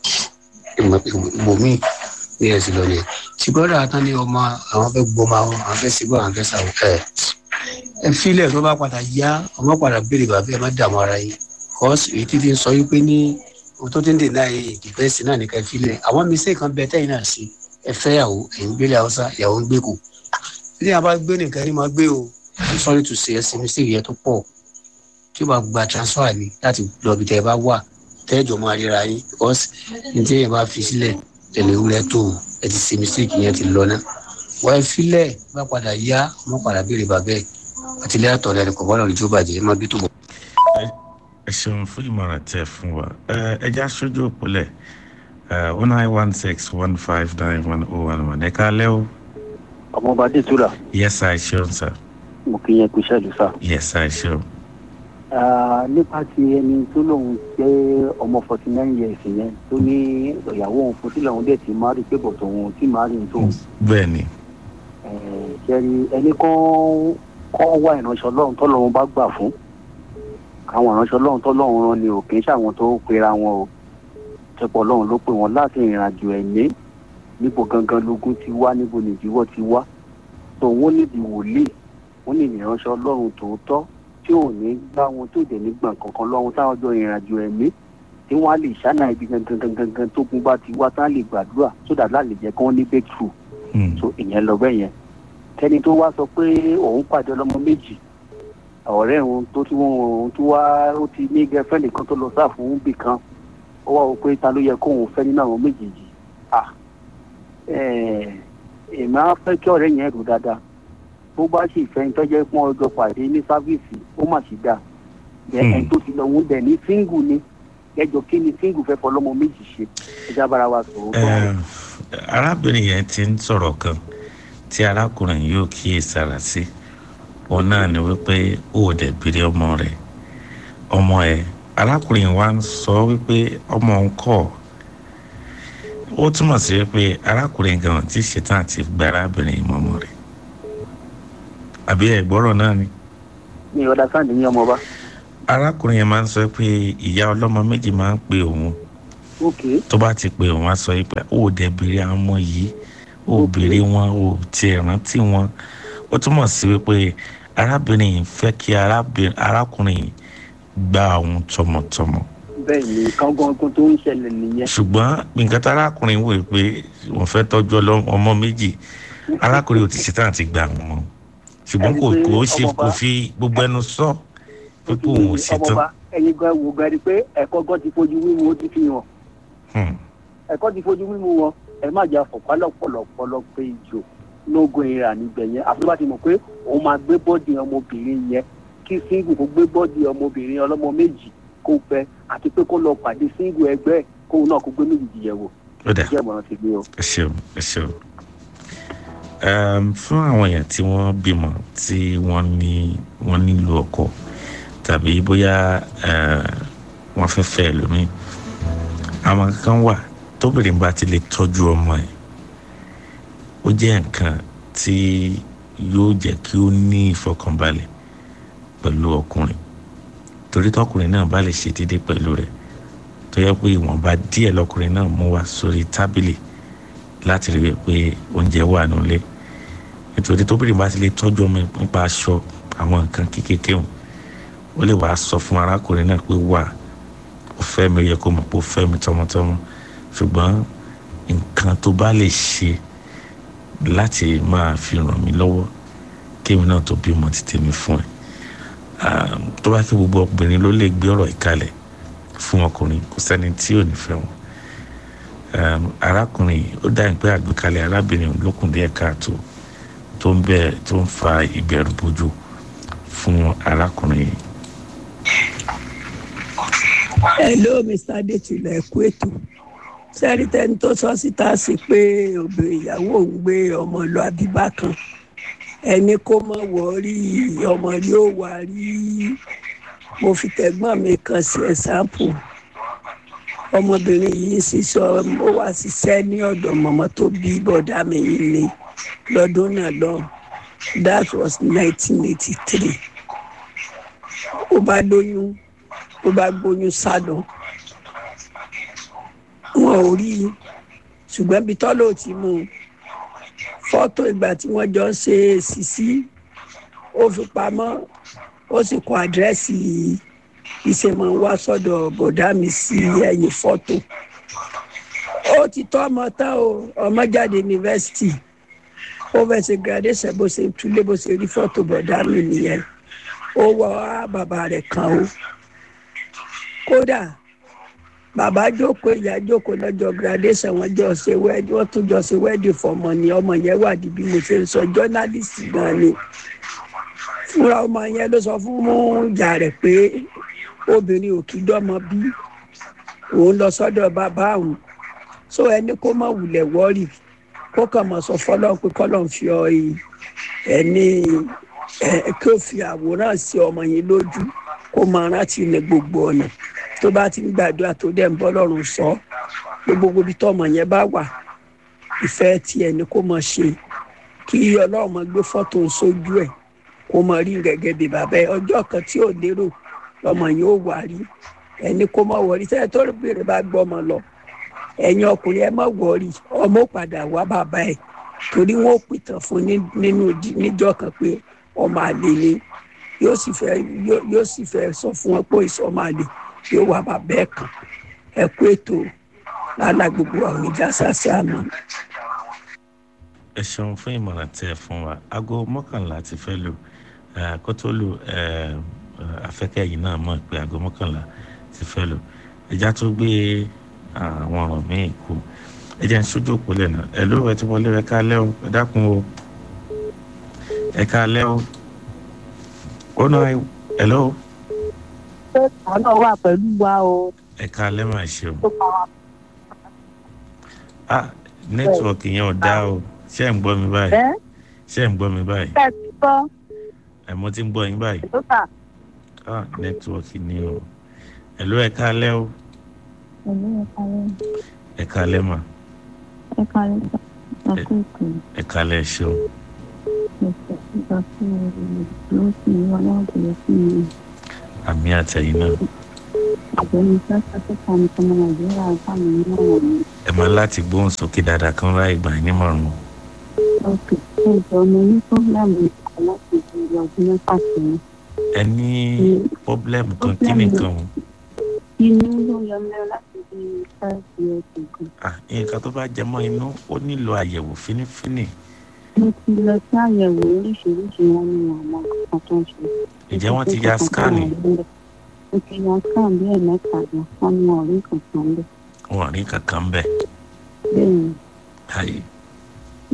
Speaker 9: ìmọ̀mí ní ẹ̀sìn lọ́nà tí bọ́dà tán ní ọmọ àwọn fẹ́ gbọ́mọ àwọn àwọn fẹ́ síbọ̀ àwọn fẹ́ sàwọn ẹ̀ ẹ fílẹ̀ tó bá padà yá ọmọ padà béèrè bàbá ẹ má dààmú ara yìí kọ́sì èyí tí fi ń sọ wípé ní ohun tó ti ń dènà ìdìbẹ́sì náà nìkan fílẹ̀ àwọn mísẹ́ kan bẹ tẹ́yìn náà sí ẹ fẹ́ yàwó ẹ̀yìn gbélé haúsá yàwó ń gbé kù tí a bá gbé nìkan ní máa gbé o sorry to say ẹsẹ̀ mísẹ́ yẹn tó pọ̀ tí o bá gba transfer ni láti lọ bí tẹ ẹ bá wà tẹ́jọ́ máa ríra yín because ní tí èèyàn bá fi sílẹ̀ tẹ̀lé ewúrẹ́ tó ẹ ti ṣe mistake yẹn ti lọ náà wọ́n ẹ filẹ̀ bá padà yá ọmọ padà béèrè bàbá ẹ̀ àti ilé àtọ̀rẹ́ ẹni kò bọ́ lọ́rùn jó bàjẹ́ ẹ má bí tó bọ̀.
Speaker 2: ẹ ṣeun fún ìmọ̀ràn tẹ fún wa ẹ já sójú òpólẹ̀ one nine one six one five nine one oh one one ẹ káalẹ́ o.
Speaker 5: ọmọọba adétúrà.
Speaker 2: yes sir ṣeun sir.
Speaker 5: mo kì í yẹn kú ṣáàjú sá.
Speaker 2: yes sir ṣeun.
Speaker 5: nípa ti ẹni tó lóun jẹ́ ọmọ forty nine years yẹn tó ní ìyàwó òun fún sílẹ̀ òun dẹ̀ ti máa rí pé bọ̀tọ̀ òun tí máa rí tó.
Speaker 2: bẹ́ẹ̀ ni.
Speaker 5: ṣẹ́rí ẹni kan kọ́ wá ìránṣẹ́ ọlọ́run tọ́lọ́run bá gbà fún àwọn ìránṣẹ́ ọlọ́run tọ́lọ́run rán ni ò kì í ṣàwọn tó pera wọn o tẹ́pọ̀ ọlọ́run ló pè wọ́n láti ìrìnàjò ẹ̀mí níbo gangan lógún ti wá níbo nìdíwọ́ ti wá tó wọ́n níbi wòlíì wọ́n ní ìránṣẹ́ ọlọ́run tòótọ́ tí ò ní gbá wọn tó dẹ̀ ní gbọ̀n kankan lọ́wọ́ táwọn jọ ìrìnàjò ẹ̀mí tí wọ́n á lè ṣáná ibi gangan gangan tó gun bá ti wá tá a lè gbàdúrà sódà láà lè jẹ́ kí wọ́n ní breakthrough so ìyẹn lọ bẹ́ẹ̀ yẹn tẹni tó wá sọ pé òun pàdé ọlọ́mọ méjì ọ̀rẹ́ òun tó tí wọ́n òun tó wá ó ti ní girlfriend kan tó lọ sáà fún bì kan ó wá wò pé ta ló yẹ kóun fẹ́ nínú àwọn méjèèjì ah èèmọ̀ á fẹ́ kí ọ̀rẹ́ yẹn rò dáadáa bó bá sì fẹ́ tọ́jẹ́ pọ́n ọjọ́ pàdé ní sáfíìsì ó mà sì dáa ẹni tó ti lọ òun dẹ̀ ní síngù ni ẹjọ́ kí ni síngù fẹ́ fọlọ́mọ méjì ṣe ẹjá bára wa sọ̀rọ̀.
Speaker 2: arábìnrin yẹn ti ń sọ̀rọ̀ kan tí arákùnrin yóò kíyè sára sí òun náà ni wípé ó dẹ̀ bèrè ọmọ rẹ̀ ọmọ ẹ̀ arákùnrin wa ń sọ wípé ọmọ òun kọ́ ó túmọ̀ sí wípé arákùnrin gan ti ṣetán àti gba arábìnrin ìmọ̀mọ́ rẹ̀ àbí ẹ̀gbọ́rọ̀ náà ni.
Speaker 5: mi ò dá sáǹdì ní ọmọ ọba.
Speaker 2: arákùnrin yẹn máa ń sọ pé ìyá ọlọ́mọ méjì máa ń pe òun tó bá ti pe òun á sọ pé ó dẹ̀ bèrè àwọn ọmọ yìí ó bèrè wọn ó tiẹ̀ rántí wọn ó túmọ̀ sí wípé arábìnrin yìí fẹ́ kí arákùnrin yìí gba òun tọmọtọmọ.
Speaker 5: bẹ́ẹ̀ ni kángan tó ń ṣẹlẹ̀ nìyẹn.
Speaker 2: ṣùgbọ́n nǹkan tí arákùnrin wò pé wọ́n fẹ́ tọ́jú ọmọ méjì arákùnrin ò ti ṣetán àti gba àwọn ọmọ ṣùgbọ́n kò kò ṣe kò fi gbogbo ẹnu sọ pé kò òun ò ṣetán.
Speaker 5: ẹyin gan wo gan ni pé ẹ̀kọ́ gan ti fojú wíwo ó ti fi hàn ẹ̀kọ́ ti fojú wíwo wọn ẹ má jà fọ̀pá lọ́pọ̀lọpọ̀lọ pé ìjò lógo ìrà níbẹ̀ yẹn àfi tó bá ti mọ̀ pé òun máa gbé bọ́ọ̀dì ọmọbìnrin yẹn kí single kó gbé bọ́ọ̀dì ọmọbìnrin ọlọ́mọ méjì kó fẹ́ àti pé kó lọ pàdé single ẹgbẹ́ kóun náà kó gbé méjì yẹ̀ wò.
Speaker 2: ó dà
Speaker 5: jẹ́ ìmọ̀ràn ti gbé o.
Speaker 2: ẹ ṣeun ẹ ṣeun fún àwọn èèyàn tí wọ́n bímọ tí wọ́n ní wọ́n nílò ọkọ tàbí bóyá wọ́n fẹ́ fẹ́ lómi àwọn kan wà tóbìnrin bá ti lè tọ́jú ọmọ ẹ̀ ó jẹ́ nǹkan tí yóò jẹ́ kí ó ní ìfọkànbalẹ̀ pẹ̀lú ọkùnrin torí tọkùnrin náà bá lè ṣe déédéé pẹ̀lú rẹ̀ tó yẹ pé ìwọ̀nba díẹ̀ lọkùnrin náà mú wá sórí tábìlì láti rí i pé oúnjẹ wà nílé nítorí tóbìnrin bá ti lè tọ́jú ọmọ nípa aṣọ àwọn nǹkan kéékèèké wọn ó lè wàá sọ fún arákùnrin náà pé wà ó fẹ́ mi ó yẹ kó mọ̀ pé ó fẹ́ mi tọmọtọmọ ṣùgbọ́n nǹkan tó bá lè ṣe láti máa fi ràn mí lọ́wọ́ kémi náà tó bímọ títí mi fún ẹ tó bá kí gbogbo obìnrin ló lè gbé ọ̀rọ̀ ìkalẹ̀ fún ọkùnrin kò sẹ́ni tí ò ní fẹ́ wọn arákùnrin ó dá ìpè àgbékalẹ̀ arábìnrin lókùn díẹ̀ káàtó tó ń bẹ tó ń fa ìbẹ̀rù bójú fún arákùnrin yìí.
Speaker 10: hello mr adétúlẹ̀ ẹ̀kú ètò sẹ́rítẹ́ni tó sọ síta sí pé obìnrin ìyàwó òun gbé ọmọ lọ àbíbá kan ẹni kó mọ̀ wọ́ọ́rí ọmọ yóò wá rí mo fi tẹ̀gbọ́n mi kan sí ẹ̀sáǹpù ọmọbìnrin yìí sísọ ó wá ṣiṣẹ́ ní ọ̀dọ̀ mọ̀mọ́ tó bí bọ̀dá mi yìí ni lọ́dún náà lọ that was nineteen eighty three ó bá lóyún ó bá gbóyún sálọ wọn ò rí i ṣùgbọ́n bí tọ́lọ́ ti mú un fọ́tò ìgbà tí wọ́n jọ ṣe èsì sí ó fi pamọ́ ó sì kọ àdírẹ́sì ìṣèmọ̀ wá sọ́dọ̀ bọ̀dá mi sí ẹ̀yìn fọ́tò ó ti tọ́ ọmọ tán o ọmọ jáde yunifásitì ó fẹ́ ṣe graduation bó ṣe túlé bó ṣe rí fọ́tò bọ̀dá mi nìyẹn ó wọ bàbá rẹ̀ kan o kódà bàbá jókòó ìyá jókòó lọ́jọ́ graduation wọn jọ ṣe wẹ́ẹ́dì wọ́n tún jọ ṣe wẹ́ẹ́dì fọmọ ni ọmọ yẹn wà di bí mo ṣe ń sọ jọ́nálìsì gan ni fúnra ọmọ yẹn ló sọ fún mú ìyá rẹ̀ pé obìnrin ò kí dọ́mọ bí òun lọ sọ́dọ̀ bàbá òun so ẹni kó má wulẹ̀ wọ́ọ̀rì kó kàn mọ̀ sọ fọlọ́n pé kọ́lọ́n fi ọ ẹni kí ó fi àwòrán sí ọmọ yẹn lójú kó máa rántí ní gbogbo ọ̀nà tó bá ti ń gbàdúrà tó dẹ̀ ń bọ́ lọ́rùn sọ gbogbo ibi tọ́mọ yẹn bá wà ìfẹ́ tiẹ̀ ni kó máa ṣe kí ọlọ́run máa gbé fọ́tò sójú ẹ̀ kó máa rí gẹ́gẹ́ bí bàbá ẹ̀ ọjọ́ kan tí ò lérò lọ́mọ yẹn ó wà rí ẹni kó má wọrí sẹ́yìn tó bèrè bá gbọ́ ọmọ lọ ẹ̀yin ọkùnrin ẹ má wọrí ọmọ padà wá bàbá ẹ̀ torí wọn ò pìtàn fún nínú níjọ́ kan pé ọmọ àlè ni yóò sì fẹ́ yóò sì fẹ́ sọ fún wọn pé ìsọmọ àlè yóò wá bàbá ẹ̀ kan ẹ kú ètò lálá gbogbo àwọn ìjà sàṣà àná.
Speaker 2: ẹ ṣeun fún ìmọ̀ràn tẹ́ ẹ fún wa aago mọ́kànlá ti fẹ́ lò kó tó lò afẹ́kẹ́ yìí náà mọ̀ pé aago mọ́kànlá ti fẹ́ lò ẹja tó gbé àwọn ọ̀rọ̀ míì kú ẹja ń ṣojú òpó lẹ́nu ẹ ló ẹ ti wọlé ẹ ká lẹ́ o ẹ dákun o ẹ ká lẹ́ o ó náà ẹ lọ́wọ́.
Speaker 4: ọ̀nà wà pẹ̀lú wa o.
Speaker 2: ẹ ká lẹ́ máa ṣe o. ah nẹ́tíwọ̀kì yẹn ò dá o ṣé ẹ̀ ń gbọ́ mi báyìí ṣé ẹ̀ ń gbọ́ mi báyìí.
Speaker 4: ṣé ẹ ti gbọ́.
Speaker 2: ẹ̀ mo ti ń gbọ́ yín báyìí.
Speaker 4: ló tà.
Speaker 2: ah nẹ́tíwọ̀kì ni o ẹ ló ẹ ká lẹ́ o. ẹ ká lẹ́ mà.
Speaker 11: ẹ ká lẹ́ sọ ẹ kú ìkùn.
Speaker 2: ẹ ká lẹ́ ṣe o. àmì àtẹ̀yìn náà. ẹ máa láti gbóhùn sókè dáadáa kan láì gbà yín nímọ̀ràn. ẹ ní pọ́blẹ́mù kan kí nìkan o.
Speaker 11: inú ló yọ mí láti bí five years ago.
Speaker 2: nǹkan tó bá jẹ mọ́ inú ó nílò àyẹ̀wò fínífíní.
Speaker 11: mo ti lọ sí àyẹ̀wò oríṣiríṣi wọn ní àwọn kan tó ń ṣe.
Speaker 2: ǹjẹ́ wọ́n ti ya scan?
Speaker 11: mo ti ya scan bí ẹ̀ mẹ́ta lọ wọ́n ní wọn ò rí kankan bẹ́ẹ̀.
Speaker 2: wọn ò rí kankan bẹ́ẹ̀.
Speaker 11: bẹ́ẹ̀ni.
Speaker 2: ayi.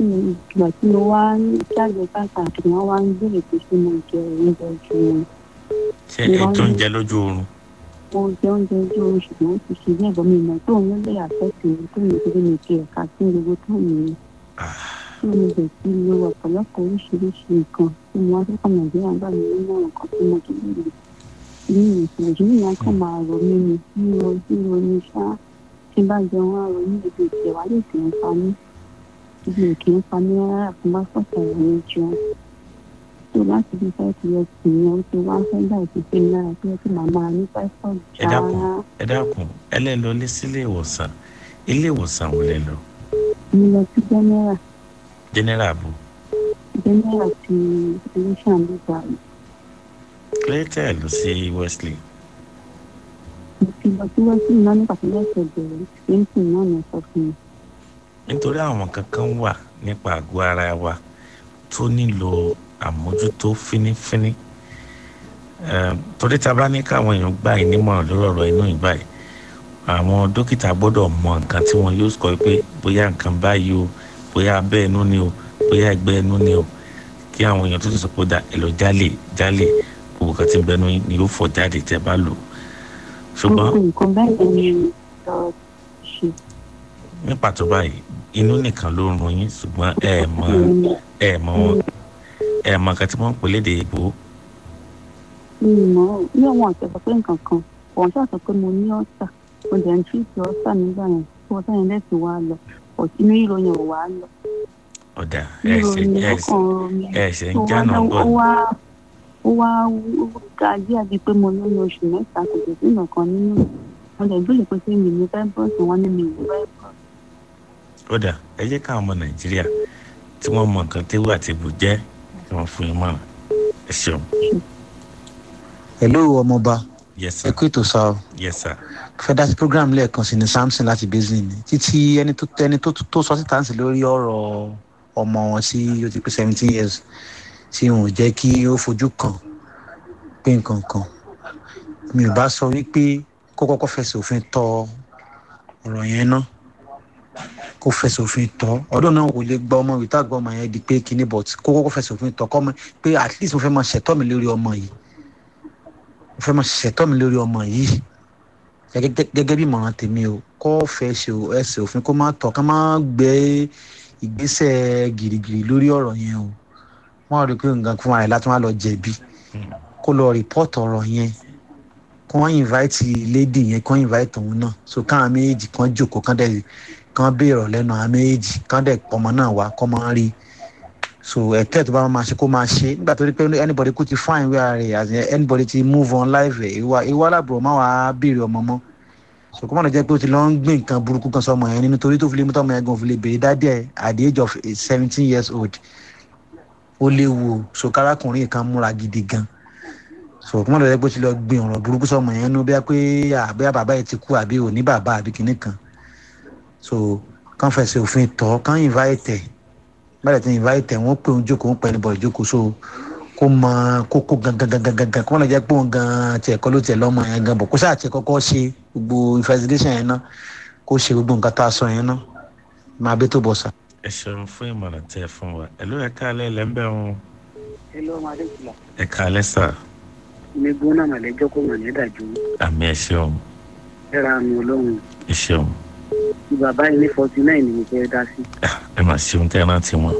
Speaker 11: ìgbà tí mo wá jáde káàkiri wọn wá ń béèrè pé ṣé mo jẹ oúnjẹ ojú oorun.
Speaker 2: ṣé ètò oúnjẹ lójú oorun.
Speaker 11: mo jẹ oúnjẹ ojú oorun ṣùgbọ́n ti ṣe bí ẹ̀gbọ́n mi mọ̀ tó ń lè àfẹ́sì mi tó ń gbé mi kí ẹ̀ka sí gbogbo tó ń mi. tí mo bẹ̀ sí lo ọ̀pọ̀lọpọ̀ oríṣiríṣi nǹkan tí mo wá fẹ́kọ̀ nàìjíríà gbà mí nínú nǹkan tí mo tó lè ní ìṣèlú ìyá kan máa rò mí ni ríro ríro ní ṣá tí bá jẹun á rò ní ibi ìṣẹ̀wá lè tẹ̀ ń pa mí ibi òkè ń pa mí rárá fún bá sọ̀tọ̀ ìrìn jẹun tó láti bí fẹ́ẹ̀tì yẹn sì yẹn ó ti wá fẹ́ gbà ìpínpín náírà tó yẹ kí màmá ní pẹ́sọ̀n
Speaker 2: ẹ dákun ẹ dákun ẹ lẹ́ lọ lé sílé ìwòsàn ilé ìwòsàn wò lẹ lọ.
Speaker 11: mo lọ sí general.
Speaker 2: general bò.
Speaker 11: general ti iléeṣẹ́ àmúgbà rẹ̀.
Speaker 2: clayton lọ sí wesley.
Speaker 11: mo ti lọ sí wesley náà nípa tó lẹ́sẹ̀ bẹ̀rẹ̀ clinton náà ní sọ fún mi.
Speaker 2: nítorí àwọn kankan wà nípa àgọ́ ara wa tó nílò àmójútó fínífíní torí tá a bá ní káwọn èèyàn gbà yín nímọ̀ràn lórí ọ̀rọ̀ inú ìgbà yìí àwọn dókítà gbọ́dọ̀ mọ nǹkan tí wọ́n yóò sọ pé bóyá nǹkan báyìí o bóyá abẹ́ inú ni o bóyá ẹgbẹ́ inú ni o kí àwọn èèyàn tó ti sọ pé dà ẹ lọ jálè jálè gbogbo kan tí ń bẹnu ni yóò fọ jáde tẹ́ bá lò. ṣùgbọ́n
Speaker 11: nǹkan báyìí ni lọ ṣe.
Speaker 2: ní pàtó báyìí inú nìkan ló ń run yín ṣùgbọ́n ẹ mọ ẹ mọ wọn ẹ mọ nǹkan tí wọ́n ń pè lédè ìbò.
Speaker 11: ìmọ̀ ní àwọn àtẹ̀sọ̀ pé nǹkan kan wọ́n ṣàṣọ pé mo ní ọ̀sà mo jẹ́ ń tírìtì ọ̀sà nígbà yẹn tí ọ̀sà yẹn lẹ́sìn wá lọ ọ̀tí ní ìròyìn ò wá lọ.
Speaker 2: ọ̀dà ẹ̀ṣẹ̀ ń jáná bọ̀.
Speaker 11: ó wá ga díẹ̀ bíi pé mo lóyún oṣù mẹ́ta kò sì sí nǹkan nínú mo lè gbé ìpèsè mi ní fẹ́bọ̀sì wọn ní mi ní fẹ́bọ̀sì.
Speaker 2: ọ̀dà ẹ jẹ́ káwọn ọmọ nàìjíríà tí wọ́n mọ nǹkan tí wà tí bù jẹ́ kí wọ́n fún yín mọ́ràn ẹ ṣeun.
Speaker 8: hello ọmọọba
Speaker 2: yes sir
Speaker 8: ẹ kú ètò sá o
Speaker 2: yes sir
Speaker 8: fẹ́ dá sí program lẹ́ẹ̀kan sí ni samson láti basin ni títí ẹni tó ẹni tó tó sọ síta ń sì lórí ọ̀rọ̀ ọmọ wọn sí ó ti pé seventeen years tí wọn ò jẹ́ kí ó fojú kàn pé nǹkan kan mi ò bá sọ wípé kó kọ́kọ́ fẹsẹ̀ òfin tọ ọ̀rọ̀ yẹn náà kó fẹsẹ̀ òfin tọ́ ọdún náà kò lè gba ọmọ ìta gba ọmọ yẹn di pé kíní but kó kọ́kọ́ fẹsẹ̀ òfin tọ́ kọ́ mi pé at least mo fẹ́ máa ṣẹ̀tọ́ mi lórí ọmọ yìí mo fẹ́ máa ṣẹ̀tọ́ mi lórí ọmọ yìí gẹ́gẹ́ bí ìmọ̀ràn tèmi o kó fẹ́ ṣe ẹsẹ̀ òfin kó má tọ́ ká má gbé ìgbésẹ̀ gìrìgìrì lórí ọ̀rọ̀ yẹn o wọ́n rí i pé nǹkan fún ara ẹ̀ láti wá lọ jẹ̀bi kó lọ rìpọ́ọ̀tì ọ̀rọ̀ yẹn kó wọ́n invite lady yẹn kó invite òun náà so káwọn méjì kan jókòó kán dẹ̀ kán béèrè lẹ́nu àwọn méjì kán dẹ̀ pọmọ náà wá kọ́ máa rí so ẹ̀tẹ́ tó bá máa ṣe kó máa ṣe nígbà tó rí pé anybody kò ti fine wíwá rẹ̀ as anybody ti move on life rẹ̀ ìwà ìwà aláàbò máa wá béèrè ọmọ mọ́ so kó má lọ jẹ́ pé ó ti lọ ń gbé nǹkan burúkú kan sọmọ yẹn nínú torí tó fi lè mú tọmọ yẹn gan fi lè béèrè dádì ẹ̀ at the age of seventeen years old ó léwu so kárákùnrin kan múra gidi gan so kó má lọ jẹ́ pé ó ti lọ gbé ọ̀rọ̀ burúkú sọmọ yẹn nínú bí wá pé àbí bàbá yẹn ti kú àbí òní bàbá àbí kinní kan so kàn fẹsẹ̀ òfin tọ́ kàn invite báyìí tí invite wọ́n pè ń jókòó ń pẹ́ níbọ̀ ìjókòó so kó mọ kókó gangan gangan gangan kó wọ́n lè jẹ́ pé òun gan tiẹ̀ kọ́ ló tiẹ̀ lọ́mọ yẹn gan bọ̀ kó sáà tiẹ̀ kọ́kọ́ ṣe gbogbo investigation yẹn náà kó ṣe gbogbo nǹkan tá a sọ yẹn náà máa bẹ́ tó bọ̀ sá.
Speaker 2: ẹ ṣeun fún ìmọ̀ràn tẹ́ ẹ fún wa ẹ ló ẹ káalẹ́ ẹ lẹ́ńbẹ̀ wọn.
Speaker 4: ẹ lọ́ máa dé kìlọ̀.
Speaker 2: ẹ káalẹ́ sà.
Speaker 4: mi gbóná màlẹ́jọ́ kó mọ̀ ní ìdájú.
Speaker 2: àmì ẹ ṣeun.
Speaker 4: ẹ ra àmì ọlọ́run.
Speaker 2: ẹ ṣeun.
Speaker 4: bàbá yìí ní forty nine ni mo fẹ́ dá sí.
Speaker 2: ẹ máa ṣeun tẹ́ ẹ rántí wọn.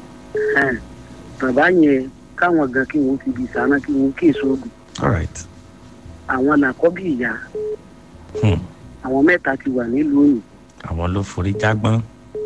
Speaker 4: bàbá yẹn káwọn gan kí wọn fi bí sànà kí wọn kí èso ògùn. àwọn làkọ́bí ìyá. àwọn mẹ́ta ti wà nílùú òyìn.
Speaker 2: àwọn ló forí jágbọ́n.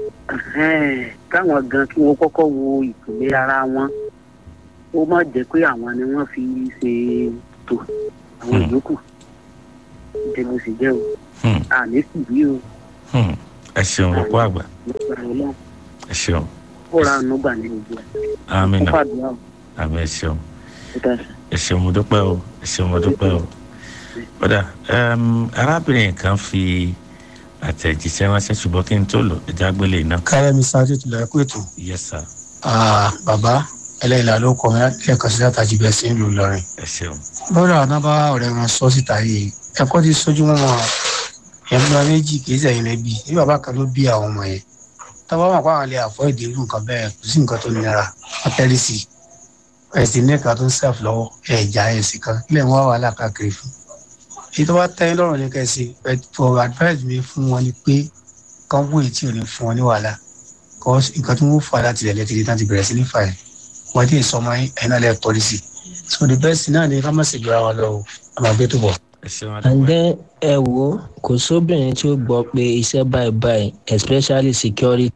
Speaker 4: káwọn gan kí wọn kọ́kọ́ wo ìpìlẹ̀ ara wọn ó má jẹ́ pé àwọn ni wọ́n fi ṣe tò àwọn ìyókù ìdìbò sì jẹ́ o àní sì bí o.
Speaker 2: ẹ ṣeun ọkọ àgbà ẹ ṣeun.
Speaker 4: ó ra àánú gbà nínú ìjọ.
Speaker 2: àmín náà àmì ẹ ṣeun ẹ ṣeun mo dúpẹ́ o ẹ ṣeun mo dúpẹ́ o. kódà arábìnrin kan fi àtẹ̀jíṣẹ́ ránṣẹ́ ṣùgbọ́n kí n tó lò ẹja gbélé iná.
Speaker 9: kárẹ́ mi sáré tó lọ ẹ̀kú ètò.
Speaker 2: yes sir.
Speaker 9: bàbá ẹlẹ́yìnlá ló kọ́ lẹ́ẹ̀kan sí látàjì bẹ́ẹ̀ sí ìlú Ìlọrin.
Speaker 2: ẹ ṣeun.
Speaker 9: bọ́dà náà bá ọ̀rẹ́ wọn sọ síta yìí ẹ̀kọ́ ti sójú wọn wọn ẹ̀múra méjì kì í sẹ̀yìn lẹ́bi ní bàbá kan ló bí àwọn ọmọ yẹn
Speaker 3: tọ́wọ́ wọn kó àwọn lè avoid irú nǹkan bẹ́ẹ̀ kò sí nǹkan tó nira wọ́n tẹ́lí sí i ẹ̀sìn ní ẹ̀ka tó ń sẹ́f lọ́wọ́ ẹ̀já ẹ̀sìn kan ilé wọn wà lákàkiri fún èyí tó bá tẹ́yìn lọ́rùn ní kẹ́sì for advice mi fún wọn ni pé kán wó èyí tí ò ní fún wọn ní wàhálà kọ́ nǹkan tí wọ́n fà láti ilẹ̀ lẹ́tìrì náà ti bẹ̀rẹ̀ sí ní fà ẹ̀ wọ́n ti sọ ọmọ ẹ̀ náà lẹ́ẹ̀ tọ́lí sí so the best náà ni ká má sì gbéra wọn lọ o àmọ́ gbé tó bọ̀.
Speaker 12: and then ẹ wo kò sóbìnrin tí ó gbọ́ pé iṣẹ́ báyìí báyìí especially security.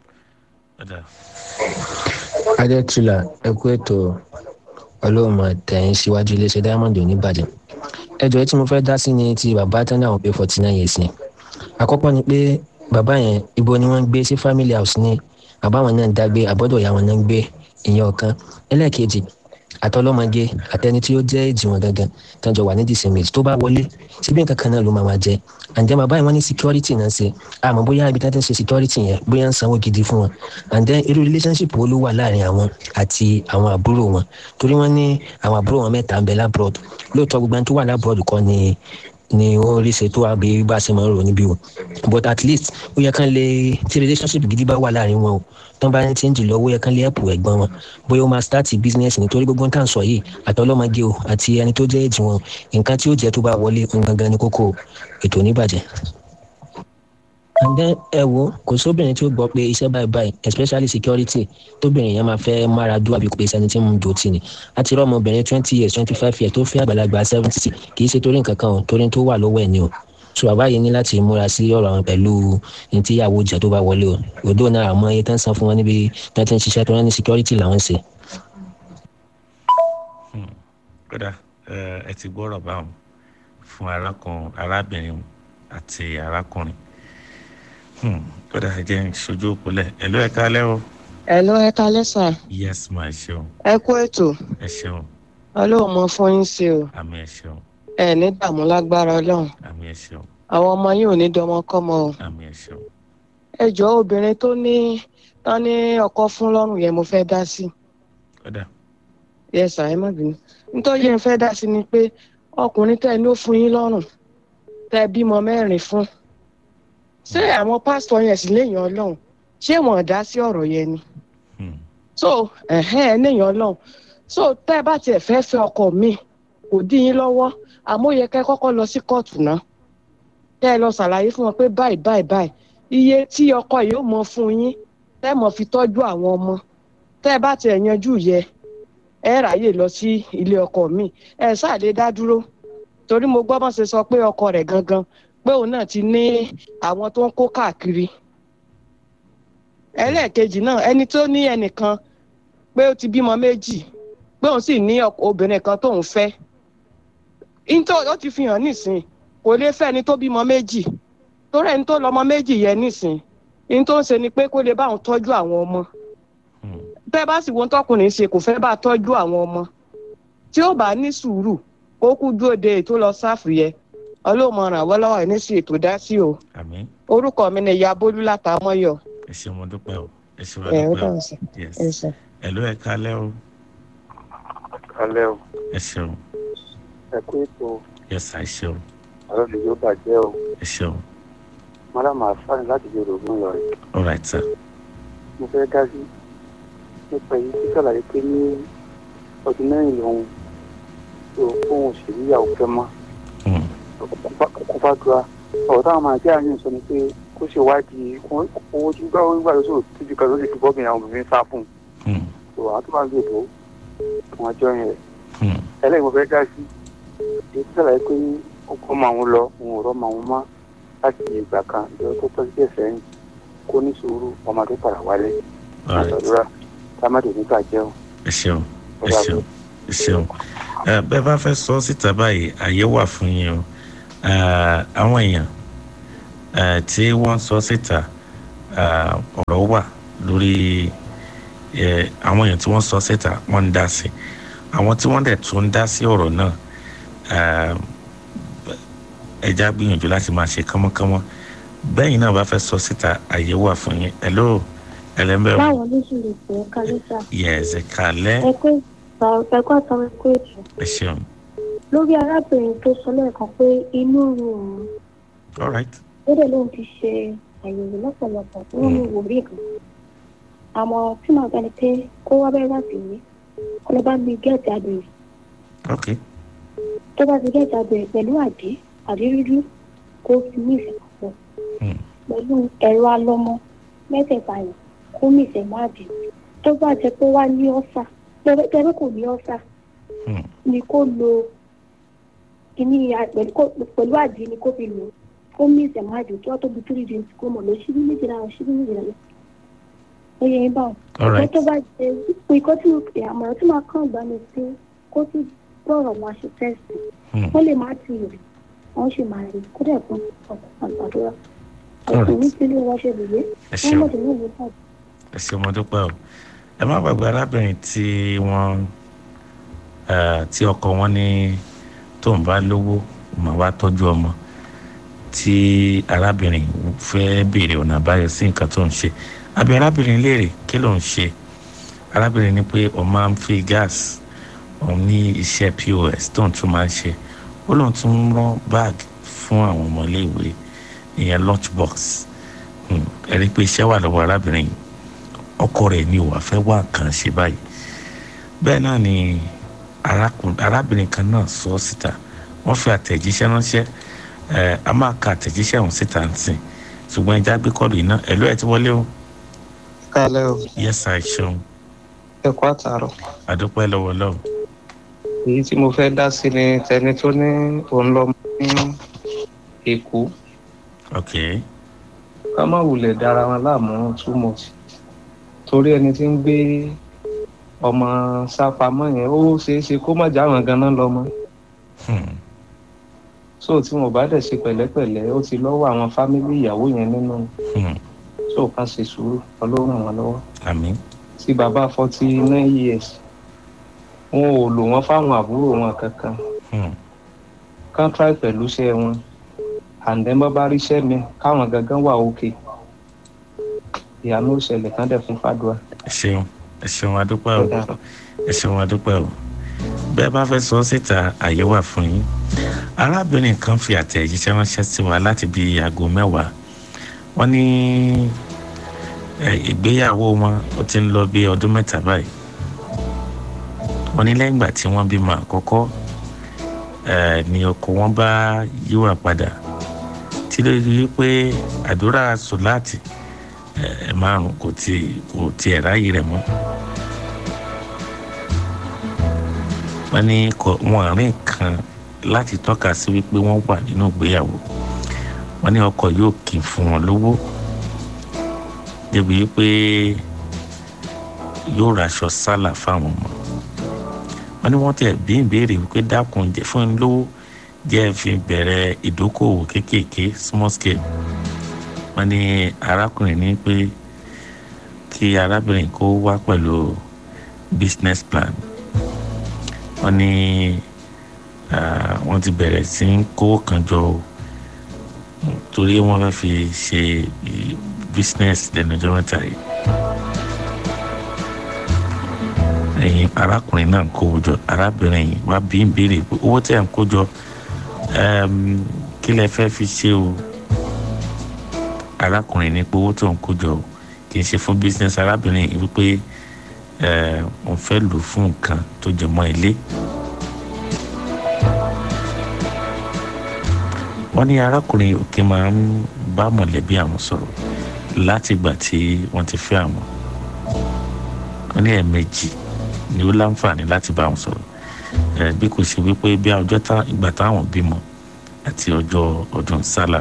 Speaker 12: adétúlà ẹ kú ètò ọlọ́run tẹ̀yìn síwájú iléeṣẹ́ diamond oníbàdàn ẹjọ́ tí mo fẹ́ dá sí ni ti bàbá tán náà pé forty nine years ni àkọ́kọ́ ni pé bàbá yẹn ibo ni wọ́n ń gbé sí family house ni àbáwọn náà ń dágbé àbọ́dọ̀ ìyá wọn náà ń gbé ìyẹn ọ̀kan ẹlẹ́ẹ̀kejì àtọlọ́mọge àtẹni tí ó jẹ́ ìjìwọ̀n gangan tánjọ wà ní dìsẹ́mẹ̀tì tó bá wọlé síbí nǹkan kan náà ló máa máa jẹ àǹjẹ́ bàbá yẹn wọ́n ní security náà ṣe àmọ́ bóyá ibi tí wọ́n ti ń ṣe security yẹn bóyá ń sanwó gidi fún wọn and then irú relationship wo ló wà láàrin àwọn àti àwọn àbúrò wọn torí wọ́n ní àwọn àbúrò wọn mẹ́ta ń bẹ labroad lóòótọ́ gbogbo ẹni tó wà labroad kọ́ ni ni ó rí ṣe tó àbí bá ṣe máa ń rò níbí o but at least ó yẹ kán lè tí relationship gidi bá wà láàrin wọn o tán bá ń change lọ ó yẹ kán lè help ẹ̀gbọ́n wọn bóyá ó máa start business nítorí gbogbo nǹkan sọ yìí àtọlọ́mọge o àti ẹni tó jẹ́ èjì wọn nǹkan tí ó jẹ́ tó bá wọlé ń gangan ní kókó ètò oníbàjẹ́. and then ẹ wo kò sóbìnrin tí ó gbọ́ pé iṣẹ́ báyìí báyìí especially security tóbìnrin yẹn máa fẹ́ mára dúró àbí pé sẹ́ni tí ń dò tì ní àti rọ́ ọmọbìnrin twenty years twenty five years tó fẹ́ àgbàlagbà seventy kì í ṣe torí nǹkan kan o torí tó wà lọ́wọ́ ẹ̀ ni o so bàbá yìí ní láti múra sí ọ̀rọ̀ àwọn pẹ̀lú ní tí ìyàwó jẹ́ tó bá wọlé o òdo náà àmọ́ iye tán san fún wọn níbi tí wọ́n ti ń ṣiṣẹ́ tó wọ́n ní security làwọn ṣe.
Speaker 2: kódà ẹ ti gbọ́rọ̀ báwọn fún arákùnrin arábìnrin àti arákùnrin kódà ẹ jẹ́ ìṣojú òpólẹ̀ ẹ̀ ló ẹ̀ kálẹ́ o.
Speaker 13: ẹ̀ ló ẹ̀ kálẹ́ sà.
Speaker 2: yes ma ẹ ṣeun.
Speaker 13: ẹ kú ètò.
Speaker 2: ẹ ṣeun.
Speaker 13: ọlọ́run mọ fún yín sí o.
Speaker 2: àmì ẹ ṣeun.
Speaker 13: ẹ ní dààmú lágbára ọlọ́run.
Speaker 2: àmì ẹ ṣeun.
Speaker 13: àwọn ọmọ yín ò ní dọmọ kọ́mọ o.
Speaker 2: àmì ẹ ṣeun.
Speaker 13: ẹ jọ obìnrin tó ní tán ní ọkọ fún lọ́rùn yẹn mo fẹ́ dá sí.
Speaker 2: kódà.
Speaker 13: yes sà ẹ má bínú. nítorí yẹn fẹ́ dá sí ni pé ọkùnrin tẹ́ ẹ ló fún yín lọ́rùn tẹ́ ẹ bímọ mẹ́rin fún ṣé àwọn pásítọ̀ yẹn sì léèyàn ọlọ́run ṣé wọ́n dá sí ọ̀rọ̀ yẹn ni. so ẹ̀hẹ́n ẹ̀ léèyàn ọlọ́run so tẹ́ ẹ bá tiẹ̀ fẹ́ fẹ́ ọkọ mi kò dí yín lọ́wọ́ àmọ́ yẹ kẹ́ kọ́kọ́ lọ sí kóòtù náà kẹ́ ẹ lọ ṣàlàyé fún wọn pé báyìí báyìí báyìí iye tí ọkọ yìí ó mọ fún yín tẹ́ mọ̀ fi tọ́jú àwọn ọmọ tẹ́ ẹ bá tiẹ̀ yanjú yẹ ẹ ráyè lọ sí ilé ọkọ mi ẹ ṣáà lè dá dúró torí mo gbọ́ bọ́n ṣe sọ pé ọkọ rẹ̀ gangan pé òun náà ti ní àwọn tó ń kó káàkiri ẹlẹ́ẹ̀kejì náà ẹni tó ní ẹnìkan pé ó ti bímọ méjì pé òun sì ní obìnrin kan tóun fẹ́ nítorí ó ti fi hàn nísìn kò lè fẹ́ ẹni tó bímọ méjì torí ẹni tó lọ́mọ méjì yẹn nísìn ní tó ń ṣe ni pé kó lè bá òun tọ́jú àwọn ọmọ bẹ́ẹ̀ bá sì wọ́n tọkùnrin ṣe kò fẹ́ bá tọ́jú àwọn ọmọ tí ó bá ní sùúrù kó kú dúró de ètò lọ sáfù yẹ ọlọ́mọràn wọ́lọ́wọ́ ẹ̀ ní sí ètò dá sí o.
Speaker 2: àmín.
Speaker 13: orúkọ mi ni ìyá bólú látàmọ́yọ̀.
Speaker 2: ẹ ṣe mo dúpẹ́ o ẹ ṣe mo dúpẹ́ o yes ẹ ló ẹ kálẹ́ o.
Speaker 6: kálẹ́ o.
Speaker 2: ẹ ṣeun.
Speaker 6: ẹ kú ètò.
Speaker 2: yes ẹ ṣeun.
Speaker 6: ọ̀rọ̀ mi yóò bàjẹ́ o.
Speaker 2: ẹ ṣeun.
Speaker 6: mọ́lámà fáni láti di òrògùn lọ rẹ̀.
Speaker 2: all right sir.
Speaker 6: mo fẹ́ dá sí nípa èyí tí sàlàyé pé ní ọdún mẹ́rin lòun tó fóun òṣèlú ìyàwó fẹ́ mọ́ kó bá dura ọ̀rọ̀ táwọn máa jẹ́ àyàn sọ ni pé kó ṣe wádìí owó tí gbá orí gbàdúrà sóò tóbi kan ló lè fi bọ́ọ̀bì àwọn obìnrin sá fún un tó àwọn tó bá ń gbèbó wọn jọ yẹn rẹ̀ ẹlẹ́yìn mo fẹ́ dá sí èyí tí sàlàyé pé ó kọ́ máa ń lọ òun ò rọ́ máa ń mọ́ láti ìgbà kan ìjọba tó tọ́ sí ẹ̀sẹ̀ yìí kó ní sùúrù ọmọ tó padà wálé àtàdúrà támádò nígbà jẹun.
Speaker 2: ẹ ṣeun ẹ ṣeun ẹ ṣeun bẹ́ẹ̀ bá fẹ́ sọ síta báyìí àyè wà fún yín o àwọn èèyàn tí wọ́n sọ síta ọ̀rọ̀ wà lórí àwọn èèyàn tí wọ́n sọ síta wọ́n ń dá sí àwọn tí wọ́n dẹ̀ tún ń dá sí ọ̀rọ̀ náà ẹja gbìyànjú láti máa ṣe kánmọ́kánmọ́ bẹ́yìn náà bá fẹ́ sọ síta àyè wà fún yín hello ẹlẹ́mbẹ̀rún.
Speaker 11: báwo ló ṣe lè pè é kálẹ́ sá.
Speaker 2: yes ẹ kálẹ́.
Speaker 11: ẹ kó ẹ̀kọ́ àtàwọn ẹ̀kọ́ ètò.
Speaker 2: ẹ ṣeun.
Speaker 11: lórí arábìnrin tó sọ lẹ́ẹ̀kan pé inú rú òun.
Speaker 2: all right.
Speaker 11: ó dẹ̀ lóun ti ṣe àyẹ̀wò lọ́pọ̀lọpọ̀ wọ́n ní wòlíì kan àmọ́ tí màá gbani pé kó wá bẹ́ẹ̀ láti ní kó ló bá mi gẹ́ẹ̀tì abẹ̀rẹ̀.
Speaker 2: ok.
Speaker 11: tó bá ti gẹ́ẹ̀tì abẹ̀rẹ̀ pẹ̀lú àdé àdérídú kó fi mí ìfẹ́ pọ̀ pẹ̀lú ẹ̀rọ alọ́mọ mẹ́tẹ̀ẹ̀ta yẹn kó mí ìfẹ́ má dé tó bá jẹ́ pé wá ní ọ́sà tẹ́lẹ̀ kò ní ọ́sà ni kó lo kíní pẹ̀lú àdé ni kó fi lò kó mí ìfẹ́ má dé kí wọ́n tó bí three days kó mọ̀ lọ síbí méjì náà síbí méjì náà ó yẹ yín báwọn. ọ̀rẹ́ tó bá jẹ ikọ́ tí mo pè àmọ̀ràn tí màá kàn gbà mí pé kó tún gbọ́rọ̀ wọn ṣe tẹ́sì wọ́n lè má ti rí wọ́n sì máa rí kó dẹ̀ fún ọ̀pọ̀ àgbàdúrà ẹ̀sìn ní sílé wọn ṣe lè wọ́n mọ̀ tó ní ìlú bàjẹ́.
Speaker 2: ẹ ṣe ọmọ dúpẹ́ o ẹ má gbàgbé arábìnrin tí wọ́n tí ọkọ wọn ní tóun bá lówó mà wá tọ́jú ọmọ tí arábìnrin fẹ́ béèrè ọ̀nà àbáyọ sí nǹkan tó ń ṣe àbí arábìnrin léèrè kí ló ń ṣe arábìnrin ní pé òun máa ń fi gáàsì òun ní iṣẹ́ pos tóun tún máa ń ṣe ó lóun tún ń rán báàgì fún àwọn ọmọléèwé ìyẹn lunch box ẹ rí i pé iṣẹ́ wà lọ́wọ́ arábìnrin ọkọ rẹ̀ ni òwà fẹ́ wá nǹkan ṣe báyìí bẹ́ẹ̀ náà ni arábìnrin kan náà sọ síta wọ́n fi àtẹ̀jíṣẹ́ ránṣẹ́ ẹ̀ a máa ka àtẹ̀jíṣẹ́ ọ̀hún síta ń sìn ṣùgbọ́n ẹja gbé kọ́ọ̀lù iná ẹ̀lú ẹ̀ ti wọlé o.
Speaker 14: kálẹ̀ o.
Speaker 2: yẹ́sà ìṣeun.
Speaker 14: ẹ kú àtàrọ̀.
Speaker 2: àdúpẹ́ lọ́wọ́ lọ́wọ́.
Speaker 14: èyí tí mo fẹ́ dá sí ni tẹni tó ní òun lọ ní èkó.
Speaker 2: ok.
Speaker 14: ká má wulẹ̀ dára wọn láàmú too much torí ẹni tí ń gbé ọmọ sápamọ́ yẹn ó ṣeé ṣe kó má jáwọn ganan lọ́mọ. so tí wọn bá dẹ̀ ṣe pẹ̀lẹ́pẹ̀lẹ́ ó ti lọ́wọ́ àwọn fámílì ìyàwó yẹn nínú so ká ṣe sùúrù ọlọ́run ràn wọ́n lọ́wọ́.
Speaker 2: àmín.
Speaker 14: tí bàbá forty nine years wọn ò lò wọ́n fáwọn àbúrò wọn kankan kán try pẹ̀lú iṣẹ́ wọn and then bọ́ bá ríṣẹ́ mi káwọn gangan wà òkè ìyànú ìṣẹ̀lẹ̀ kan dẹ̀ fún fàdúrà.
Speaker 2: ẹ ṣeun ẹ ṣeun adúpẹ́ o ẹ ṣeun adúpẹ́ o bẹ́ẹ̀ bá fẹ́ sọ síta àyè wà fún yín arábìnrin kan fi àtẹ̀jíṣẹ́ ránṣẹ́ sí wa láti bí aago mẹ́wàá wọ́n ní ìgbéyàwó wọn ó ti ń lọ bí ọdún mẹ́ta báyìí wọ́n ní lẹ́yìn ìgbà tí wọ́n bímọ àkọ́kọ́ ni ọkọ wọn bá yíwà padà tí ló rí i pé àdúrà sọláàtì ẹ márùn kò tí kò tí ẹ ráyè rẹ̀ mọ́ wọ́n ní wọn àárín kan láti tọ́ka sí wípé wọ́n wà nínú ìgbéyàwó wọ́n ní ọkọ yóò kì í fún wọn lówó débi wípé yóò raṣọ sálà fáwọn ọmọ wọ́n ní wọ́n tẹ̀ bí ìbéèrè wípé dákun jẹ́ fún un lówó jẹ́ fi bẹ̀rẹ̀ ìdókòwò kéékèèké small scale wọ́n ní arákùnrin ní pé kí arábìnrin kó wá pẹ̀lú business plan wọ́n ní wọ́n ti bẹ̀rẹ̀ sí ń kó kan jọ torí wọ́n fẹ́ fi ṣe business lẹ́nu ọjọ́ mẹ́ta yìí ẹ̀yin arákùnrin náà ń kó jọ arábìnrin yìí wá bí ń béèrè pé owó tẹ̀ ń kó jọ kí lẹ fẹ́ fi ṣe o arákùnrin ní pé owó tó ń kó jọ kì í ṣe fún business arábìnrin yìí wípé wọ́n fẹ́ lò fún nǹkan tó jẹ mọ́ ilé. wọ́n ní arákùnrin òkè máa ń bá mọ̀lẹ́bí àwọn sọ̀rọ̀ láti ìgbà tí wọ́n ti fẹ́ àwọn wọ́n ní ẹ̀ẹ̀mejì ni ó láǹfààní láti bá wọn sọ̀rọ̀ bí kò ṣe wípé bí ọjọ́ ìgbà táwọn bímọ àti ọjọ́ ọdún sálà.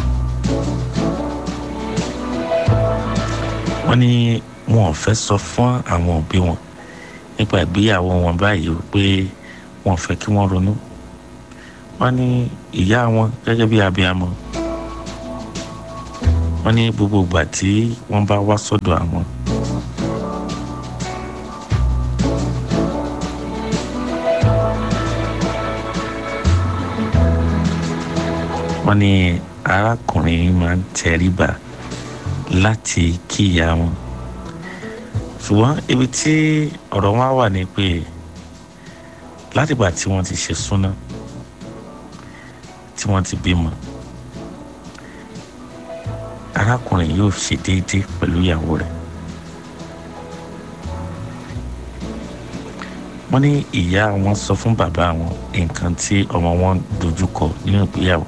Speaker 2: wọ́n ní wọn ò fẹ́ sọ fún àwọn òbí wọn nípa ìgbéyàwó wọn báyìí pé wọn ò fẹ́ kí wọ́n ronú wọ́n ní ìyá wọn gẹ́gẹ́ bí abiyamọ wọ́n ní gbogbo ìgbà tí wọ́n bá wá sọ́dọ̀ àwọn wọ́n ní arákùnrin máa ń tẹríba láti kí ìyá wọn ṣùgbọ́n ibi tí ọ̀rọ̀ wọn wà ní pé látìgbà tí wọ́n ti ṣe súná tí wọ́n ti bímọ arákùnrin yóò ṣe déédéé pẹ̀lú ìyàwó rẹ̀. wọ́n ní ìyá wọn sọ fún bàbá wọn nǹkan tí ọmọ wọn dojúkọ nínú ìgbéyàwó.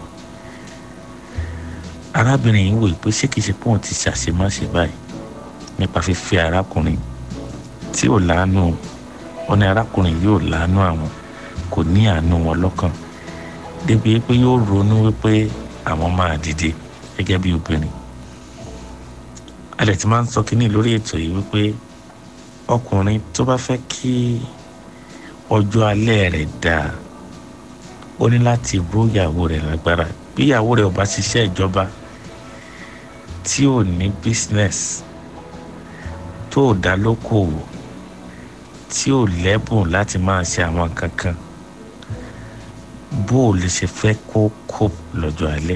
Speaker 2: arábìnrin yìí wò pé ṣé kìí ṣe pé òun ti ṣàṣemáṣe báyìí nípa fífẹ́ arákùnrin tí ò láàánú. wọ́n ní arákùnrin yóò láàánú àwọn, kò ní àánú wọn lọ́kàn débi pé yóò ronú wípé àwọn máa dìde gẹ́gẹ́ bí obìnrin. alẹ́ tí máa ń sọ kínní lórí ètò yìí wípé ọkùnrin tó bá fẹ́ kí ọjọ́ alẹ́ rẹ̀ dáa ó ní láti ró ìyàwó rẹ̀ lágbára. bí ìyàwó rẹ̀ ò bá ṣiṣẹ́ ìjọba, tí ò ní business, tó ò dá lókòwò, tí ò lẹ́bùn láti máa ṣe àwọn nǹkan kan, bó o lè ṣe fẹ́ kó kó lọ́jọ́ alẹ́.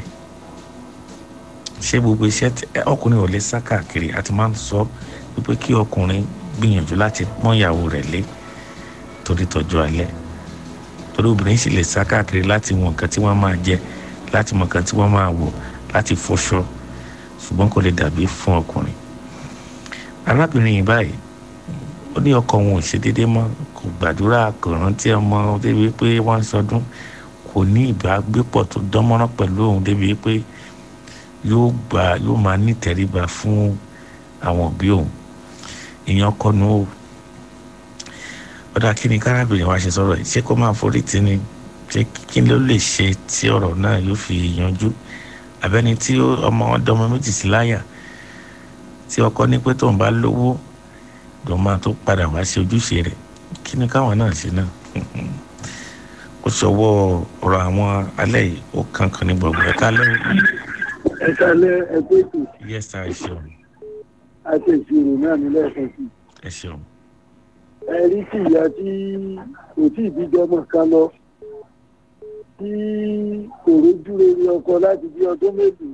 Speaker 2: ṣé gbogbo iṣẹ́ ọkùnrin ò lè sá káàkiri? àti máa ń sọ wípé kí ọkùnrin gbìyànjú láti pọ́n ìyàwó rẹ̀ lé torí tọ́jú alẹ́, torí obìnrin sì lè sá káàkiri láti mọ nǹkan tí wọ́n máa jẹ, láti mọ nǹkan tí wọ́n máa wọ̀, láti fọṣọ, ṣùgbọ́n kò lè dàbí fún ọkùnrin. arábìnrin yìí báyìí ó ní ọkọ wọn ò ṣe déédéé mọ́, kò gbàdúrà, kò rántí ọmọ débi pé wọ́n ń sọdún, kò ní ìbágbépọ̀ tó dánmọ́rán pẹ̀lú òun débi pé yóò gbà yóò máa nítẹríba fún àwọn òbí òun. ìyẹn ọkọ nu ó ọ̀dà kí ni kárábìnrin wa ṣe sọ̀rọ̀ yìí? ṣé kó máa forí tì ní? ṣé kí ló lè ṣe tí ọ̀rọ̀ náà yóò fi yanjú? àbẹ́ni tí ọmọ ọdọmọ méjì sí láyà, tí ọkọ ní pé tóun bá lówó lòun máa tó padà wá sí ojúṣe rẹ̀, kí ni káwọn náà ṣe náà? ó ṣọwọ́ ọ̀rọ̀ àwọn alẹ́ yìí ó kankan ní gbọ̀ngbọ̀n. ẹ kálẹ́
Speaker 6: ẹ kálẹ́ ẹ pé kù.
Speaker 2: yes sir, ẹ ṣeun.
Speaker 6: àti ìṣirò náà ní lẹ́ẹ̀kan sí.
Speaker 2: ẹ ṣeun.
Speaker 6: ẹ rí tí ìyá tí kò tí ì bíjọ mọ̀ ká lọ, tí kò rójú rere ọkọ láti bí ọdún mélòó,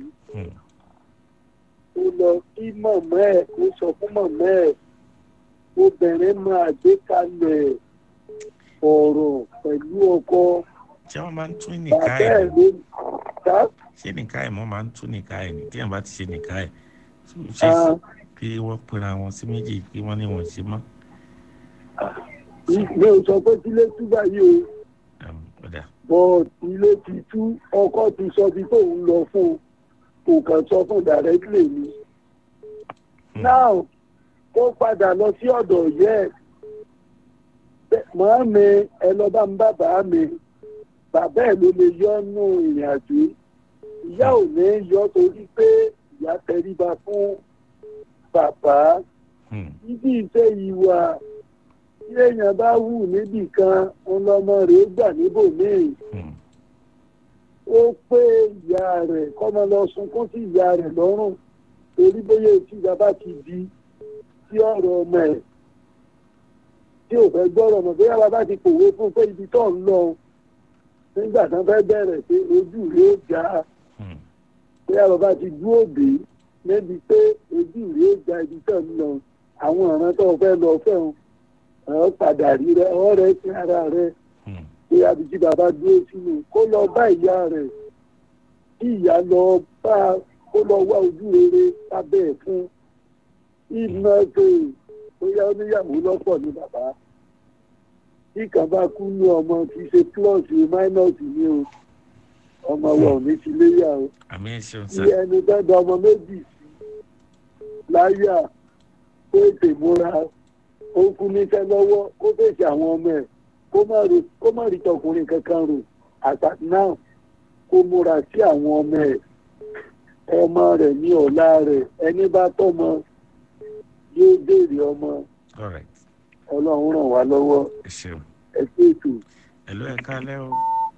Speaker 6: ó lọ kí mọ̀mọ́ ẹ̀ kó sọ fún mọ̀mọ́ ẹ̀ obìnrin máa gbé kalẹ̀ ọ̀rọ̀ pẹ̀lú ọkọ.
Speaker 2: ṣé wọ́n máa ń tún nìka ẹ̀ ní? ṣé nìka ẹ̀ mọ́ máa ń tún nìka ẹ̀ ní? tí wọ́n bá ti ṣe nìka ẹ̀ ṣe kí wọ́n pera wọn sí méjì kí wọ́n ní wọ́n ṣe mọ́.
Speaker 6: mi ò sọ pé tílé tú báyìí o, bọ́ ilé ti tú, ọkọ ti sọ bí tóun lọ fún kò kàn sọ fún directly ni. now kó padà lọ sí ọ̀dọ̀ yẹ màá mi ẹ lọ bá ń bàbá mi, bàbá ẹ ló lè yọ nù ìrìn àjò. ìyá ò ní yọ torí pé ìyá tẹríba fún bàbá. ibi ìfẹ́ ìwà tí èèyàn bá wù níbì kan ọlọ́mọ rẹ̀ gbà níbòmíì. ó pé ìyá rẹ̀ kọ́mọ lọ sunkún sí ìyá rẹ̀ lọ́rùn torí bóyá etí bàbá ti di sí ọ̀rọ̀ ọmọ ẹ̀ tí ò fẹ́ gbọ́rọ̀ mọ̀ bóyá bàbá ti pòwe fún pé ibi tó ń lọ nígbà tán fẹ́ bẹ̀rẹ̀ pé ojú rẹ̀ ó já bóyá bàbá ti dúró dé níbi pé ojú rẹ̀ ó já ibi tó ń lọ àwọn ọ̀ràn tó fẹ́ lọ fẹ́ràn ọ̀ padà rí rẹ ọ̀rẹ́ sí ara rẹ̀ bóyá bí tí bàbá dúró sínú kó lọ bá ìyá rẹ̀ kí ìyá lọ bá kó lọ wá ojú rere lábẹ́ ẹ̀ fún iná tó bóyá oníyàwó lọ́pọ̀ ní bàbá tí kan bá kú ní ọmọ kì í ṣe plus minus ní o ọmọ wa ò ní ti léyà o tí ẹni dandan ọmọ méjì sí láyà kó ètè múra ó kú níṣẹ́ lọ́wọ́ kó fèsì àwọn ọmọ ẹ̀ kó má rí tọkùnrin kankan rò àtàkì náà kó múra sí àwọn ọmọ ẹ̀ ọmọ rẹ̀ ní ọ̀la rẹ̀ ẹni bá tọ́mọ yóò béèrè ọmọ. ọlọ́run ràn wá lọ́wọ́. ẹ ṣe ètò.
Speaker 2: ẹ̀lú ẹ̀ kálẹ́ o.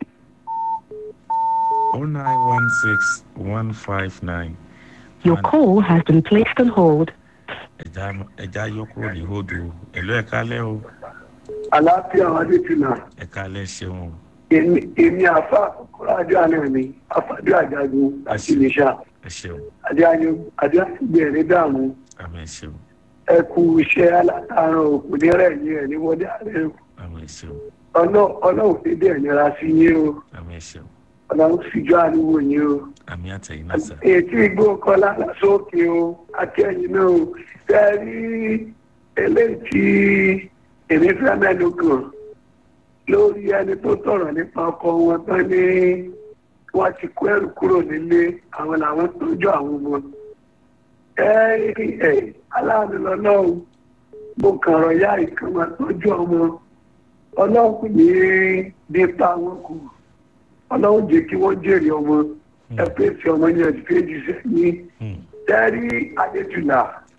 Speaker 2: oh nine one six one five nine.
Speaker 15: Your call has been placed on hold.
Speaker 2: ẹja ẹja yọ kúrò ní hóòdù. ẹ̀lú ẹ̀ kálẹ́ o.
Speaker 6: àlàáfíà wa dé tìǹà.
Speaker 2: ẹ̀ kálẹ́ ṣeun.
Speaker 6: èmi àfa àjọ àná mi àfàdé àjàgùn àti ìlẹ̀ṣà.
Speaker 2: ẹ ṣeun.
Speaker 6: adé àgbẹ̀ ẹ̀rí dààmú.
Speaker 2: àmì ẹ ṣeun.
Speaker 6: ẹ kú iṣẹ́ alátàárọ̀ òkú ní rẹ̀ ní ẹ̀ ní wọlé àárẹ̀ o.
Speaker 2: àmì ẹ ṣeun.
Speaker 6: ọlọ́run fi dé ẹ̀nira sí yín o.
Speaker 2: àmì ẹ ṣeun.
Speaker 6: ọlọ́run fìjọ àríwò yín o.
Speaker 2: àmì àtẹ̀yìn náà sà.
Speaker 6: ètí igbó kọlá lásòkè o àti ẹ̀yìn náà o fẹ́ rí eléyìí tí èmi fẹ́ mẹ́nu kàn lórí ẹni tó sọ̀rọ̀ nípa ọkọ wọn tán ní wọ́n ti kó ẹrù kúrò nílé àwọn làwọn tọ́jú àwọn ọmọ. ẹ ẹ aláàánú lọ́nà o mo kàn rọ̀ yá ìkan máa tọ́jú ọmọ ọlọ́run ní dípa wọn kù ọlọ́run jẹ́ kí wọ́n jèrè ọmọ ẹ pèsè ọmọ ní ẹ̀sìn péjì sẹ́yìn tẹ́rí adétúlà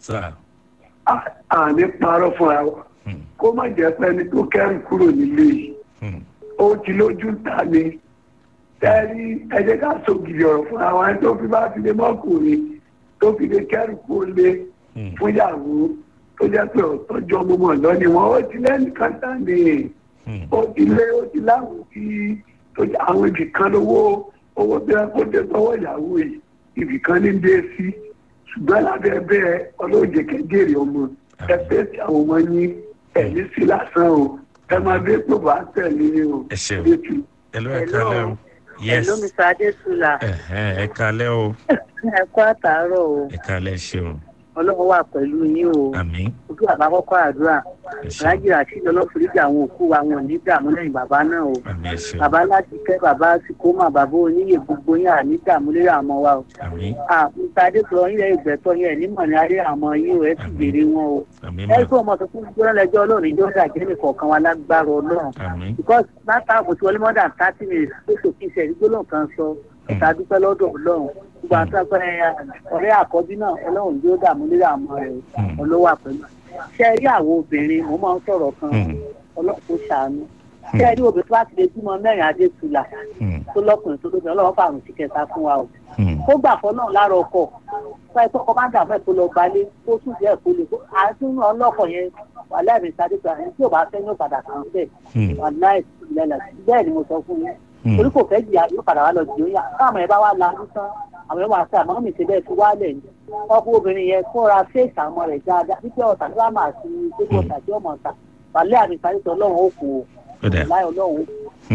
Speaker 6: àní parọ́ fúnra wa kó má jẹ́ pé ẹni tó kẹ́rù kúrò nílé yìí ó ti lójú ta ni tẹ́rí ẹ jẹ́ ká sògìrì ọ̀rọ̀ fúnra wa ẹni tó fi bá fi lé mọ́kùnrin tó fi lé kẹ́rù kúrò lé fúnyàwó tó jẹ́ pé ọ̀tọ́jú ọmọ mọ̀ lọ́ni wọn ó ti lẹ́nu kátà ni ó ti lé ó ti láwọn tí tó jẹ́ àwọn ibì kan lówó owó bí wọn kó dé sọ́wọ́ ìyàwó yìí ibì kan ní dé sí ṣùgbọ́n lábẹ́ bẹ́ẹ̀ ọlọ́ọ̀jẹ̀ kẹ́gẹ́rì ọmọ ẹ fẹ́ sí àwọn ọmọ yín ẹ̀mí sí lásán o ẹ máa dé tó bá tẹ̀lé o.
Speaker 2: ẹ ṣeun ẹ ló ẹ kalẹ o.
Speaker 16: yes ẹ ló mi sọ adésùlà.
Speaker 2: ẹ kalẹ o.
Speaker 16: ẹ kó àtàárọ̀ o.
Speaker 2: ẹ kalẹ ṣeun.
Speaker 16: ọlọ́run wà pẹ̀lú yín o.
Speaker 2: àmín.
Speaker 16: ojú àbá kọ́kọ́ àdúrà. rájì àṣìṣe ọlọ́fìríjà àwọn òkú àwọn òní dààmú lẹ́yìn bàbá náà o.
Speaker 2: àmín ẹ ṣeun.
Speaker 16: bàbá láti kẹ́ bàbá síkómà bàbá oníyè gbogbo yín àní dààmú lórí àmọ́ wa o.
Speaker 2: àmín.
Speaker 16: àmúta adéṣọ yín lẹ́yìn ìgbẹ́tọ̀ yín ẹ̀ nímọ̀ ní ayé àmọ́ yín o ẹ sì béèrè wọn o.
Speaker 2: àmín.
Speaker 16: ẹ sọ ọmọ tó fún gbọ́dọ̀ lẹ́jọ́ ọlọ́run ìjọ dàjẹ́ nìkọ̀ọ̀kan wa lágbára ọlọ́run.
Speaker 2: àmín.
Speaker 16: because látàkùn tí wọlé mọ́dà thirty minutes tó sòkè ìṣẹ̀rí gbólóhùn kan sọ ẹ̀ka dúpẹ́ lọ́dọ̀ ọlọ́run gbogbo àtàkùn ọ̀rẹ́ àkọ́bí náà ọlọ́run yóò dààmú lórí àmọ́ rẹ̀ ọlọ́wà pẹ̀lú. ṣé rí àwọn obìnrin mo máa ń sọ̀rọ̀ kan ọlọ́run tó ṣàánú. ṣé rí obìnrin tó bá ti lè bímọ mẹ́rin adétúlà tó lọ́kùnrin tó lóbìnrin ọlọ́run fàrùn sí kẹta fún wa o. kó gbà fọ́ náà lára ọkọ̀ fún ẹ tọkọ máa ń dààmú ẹ̀ tó lọ gbalé tó tún jẹ́ kó lè kó àtúnú ọlọ́kọ̀ yẹn wà láìpẹ́ sadétúlà ẹni tí ò bá fẹ́ ní òpadà kan bẹ́ẹ̀ wà láìpẹ́ bẹ́ẹ̀ ni mo sọ fún yín torí kò fẹ́ jìyà yóò padà wá lọ jìyà yá káàmù ẹ bá wá la nítán àwọn ẹ̀ wá sí àmọ́ mi ti bẹ́ẹ̀ fi wálẹ̀ ní ọkùnrin obìnrin yẹn kóra fèsì àwọn rẹ̀ dáadáa wípé ọ̀tà tí wàá máa ti gbogbo ọ̀tà tí ọmọ ọ̀tà wàlẹ́ àmì ìsàlẹ̀tọ̀ ọlọ́run ó kù ó láì ọlọ́run ó kù.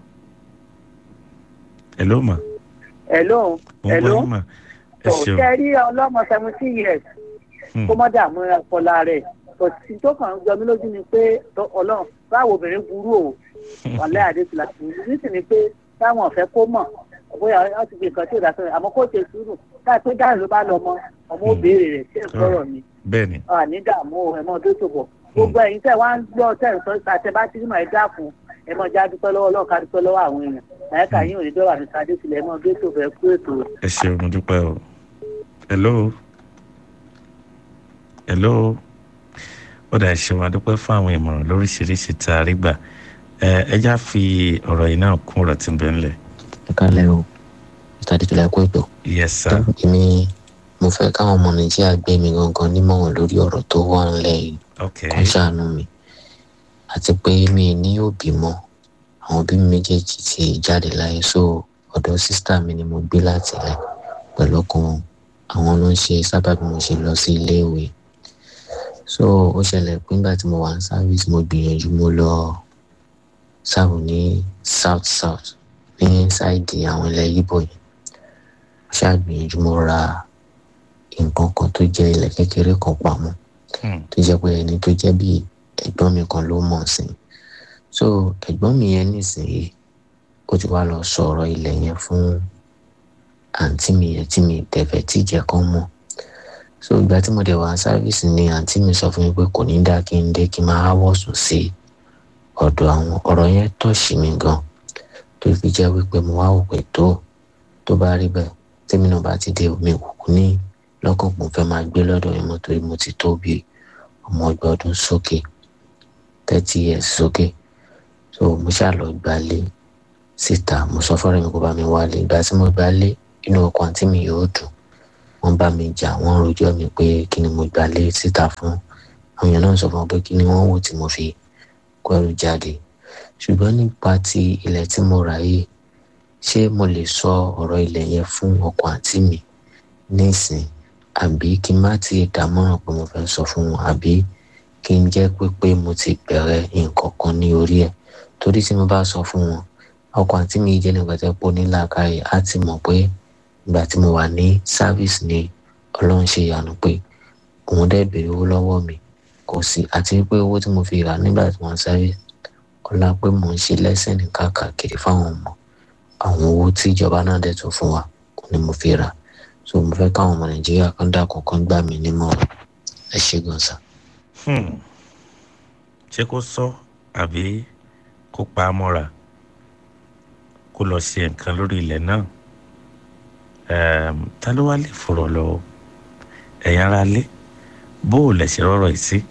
Speaker 2: hello ma.
Speaker 16: hello hello ṣe rí ọlọ́mọ seventeen years kó mọ́ dààmú ọpọlọ rẹ̀ òtí tó kàn ń jọ mí lójú ni pé ọlọ́run báwo obìnrin burú o wàlẹ́ àdéṣùlá nísìn ni pé táwọn ọ̀fẹ́ kó mọ̀ bóyá wọ́n ti gbé nǹkan tí ò dá sọ́rọ̀ àmọ́ kó ṣe sùúrù táà pé dáhùn ló bá lọ mọ ọmọ òbéèrè rẹ̀ tí ẹ̀ sọ̀rọ̀ mi.
Speaker 2: bẹ́ẹ̀ni.
Speaker 16: ní dààmú ẹ̀mọ́ tó tó bọ̀ gbogbo ẹ̀yin tẹ̀ wá ń gbọ́ tẹ̀ ń sọ àtẹ bá ti rímọ̀ ẹ̀ dákun ẹ̀mọ́ já dúpẹ́ lọ́wọ́ lọ́wọ́ ká dúpẹ́ lọ́wọ́ àwọn èèyàn àyẹ̀ká yín ò ní dọ́wà ní sadé sílẹ̀ ẹ̀mọ́ tó tó fẹ́ kú ètò.
Speaker 2: ẹ ṣeun mo dúpẹ́ o. hello. hello. ó dà ṣe wọn dúpẹ́ fún àwọn ìmọ̀ràn lóríṣiríṣi tá a rí gbà ẹ já fi ọ̀rọ̀ yìí náà kún ọ̀rọ̀ tí ń bẹ ńlẹ̀.
Speaker 12: ẹ kálẹ̀ o mr adétúlá ẹ̀kọ́ ètò.
Speaker 2: yes sir.
Speaker 12: èmi mo fẹ́ káwọn ọmọ nàìjíríà gbé mi gangan nímọ̀ràn lórí ọ̀rọ̀ tó wà ńlẹ̀ yìí kó ṣàánú mi àti pé mi ní òbí mọ́ àwọn òbí mi méjèèjì ti jáde láyé so ọ̀dọ̀ sísítà mi ni mo gbé láti ilẹ̀ pẹ̀lú ọkàn àwọn ló ń ṣe sábàbí mo ṣe lọ sí iléèwé so ó ṣẹlẹ̀ pé nígbà tí mo wà ní service mo gbìyànjú mo lọ sáàbù ní south south ní sáìdì àwọn ilẹ̀ yíbò yìí mo ṣàgbìyànjú mo ra nǹkan kan tó jẹ́ ilẹ̀ kékeré kan pamọ́ tó jẹ́ pé ẹni tó jẹ́ bí ẹ̀gbọ́n mi kan ló mọ̀ sí so ẹ̀gbọ́n mi yẹn nísìnyí ó ti wá lọ sọ̀rọ̀ ilẹ̀ yẹn fún àǹtí mi yẹn tí mi tẹ̀fẹ̀ tí jẹ́ kán mọ̀ so ìgbà tí mo dẹ̀ wá sáfíìsì ni àǹtí mi sọ fún mi pé kò ní dá kí n dé kí n máa háwọ́ sùn sí ọ̀dọ̀ àwọn ọ̀rọ̀ yẹn tọ̀ṣì mi gan tó fi jẹ́ wípé mo wá òpè tó tó bá rí bẹ́ẹ̀ tèmi náà bá ti dé omi òkùnkùn ní lọ́kàn pò ń fẹ́ máa gbé lọ́dọ̀ mi mọ́ torí mo ti tó bí ọmọ ọgbà ọdún sókè thirty years sókè so mo ṣáà lọ gbalé síta mo sọ fọ́rẹ́ mi kó bá mi wálé ìgbà tí mo gbalé inú ọkọ̀ àǹtí mi yóò dùn wọ́n bá mi jà wọ́n rojọ́ mi pé kí ni mo gbalé síta fún àwọn èèyàn náà sọ fún wọn pé kí ni wọ́n wò tí mo fi kẹ́rù jáde ṣùgbọ́n nípa ti ilẹ̀ tí mo rà yìí ṣé mo lè sọ ọ̀rọ̀ ilẹ̀ yẹn fún ọkọ àǹtí mi nísìn àbí kí n má ti dámọ̀ràn pé mo fẹ́ sọ fún wọn àbí kí n jẹ́ pé pé mo ti bẹ̀rẹ̀ nǹkan kan ní orí ẹ̀ torí tí mo bá sọ fún wọn ọkọ̀ àǹtí mi jẹ́ nígbà tí pọ̀ ní làákàyè á ti mọ̀ pé ìgbà tí mo wà ní service ni ọlọ́run ṣe ìyanu pé òun dẹ̀ béèrè owó lọ́wọ́ mi kò sí àti pé owó tí mo fi rà nígbà tí wọ́n service ọlá pé mò ń ṣe lẹ́sìn ní káàkiri fáwọn ọmọ àwọn owó tí ìjọba náà dẹ̀ tún fún wa ni mo fi rà so mo fẹ́ káwọn ọmọ nàìjíríà kan dákun kan gbà mí nímọ̀ràn ẹ ṣé gan sa.
Speaker 2: ṣé kó sọ àbí kó pa á mọ́ra kó lọ ṣe nǹkan lórí ilẹ̀ náà ta ló wá lè fọ̀rọ̀ lọ ẹ̀yin ara lé bó o lẹ̀ ṣe rọrọ̀ yìí sí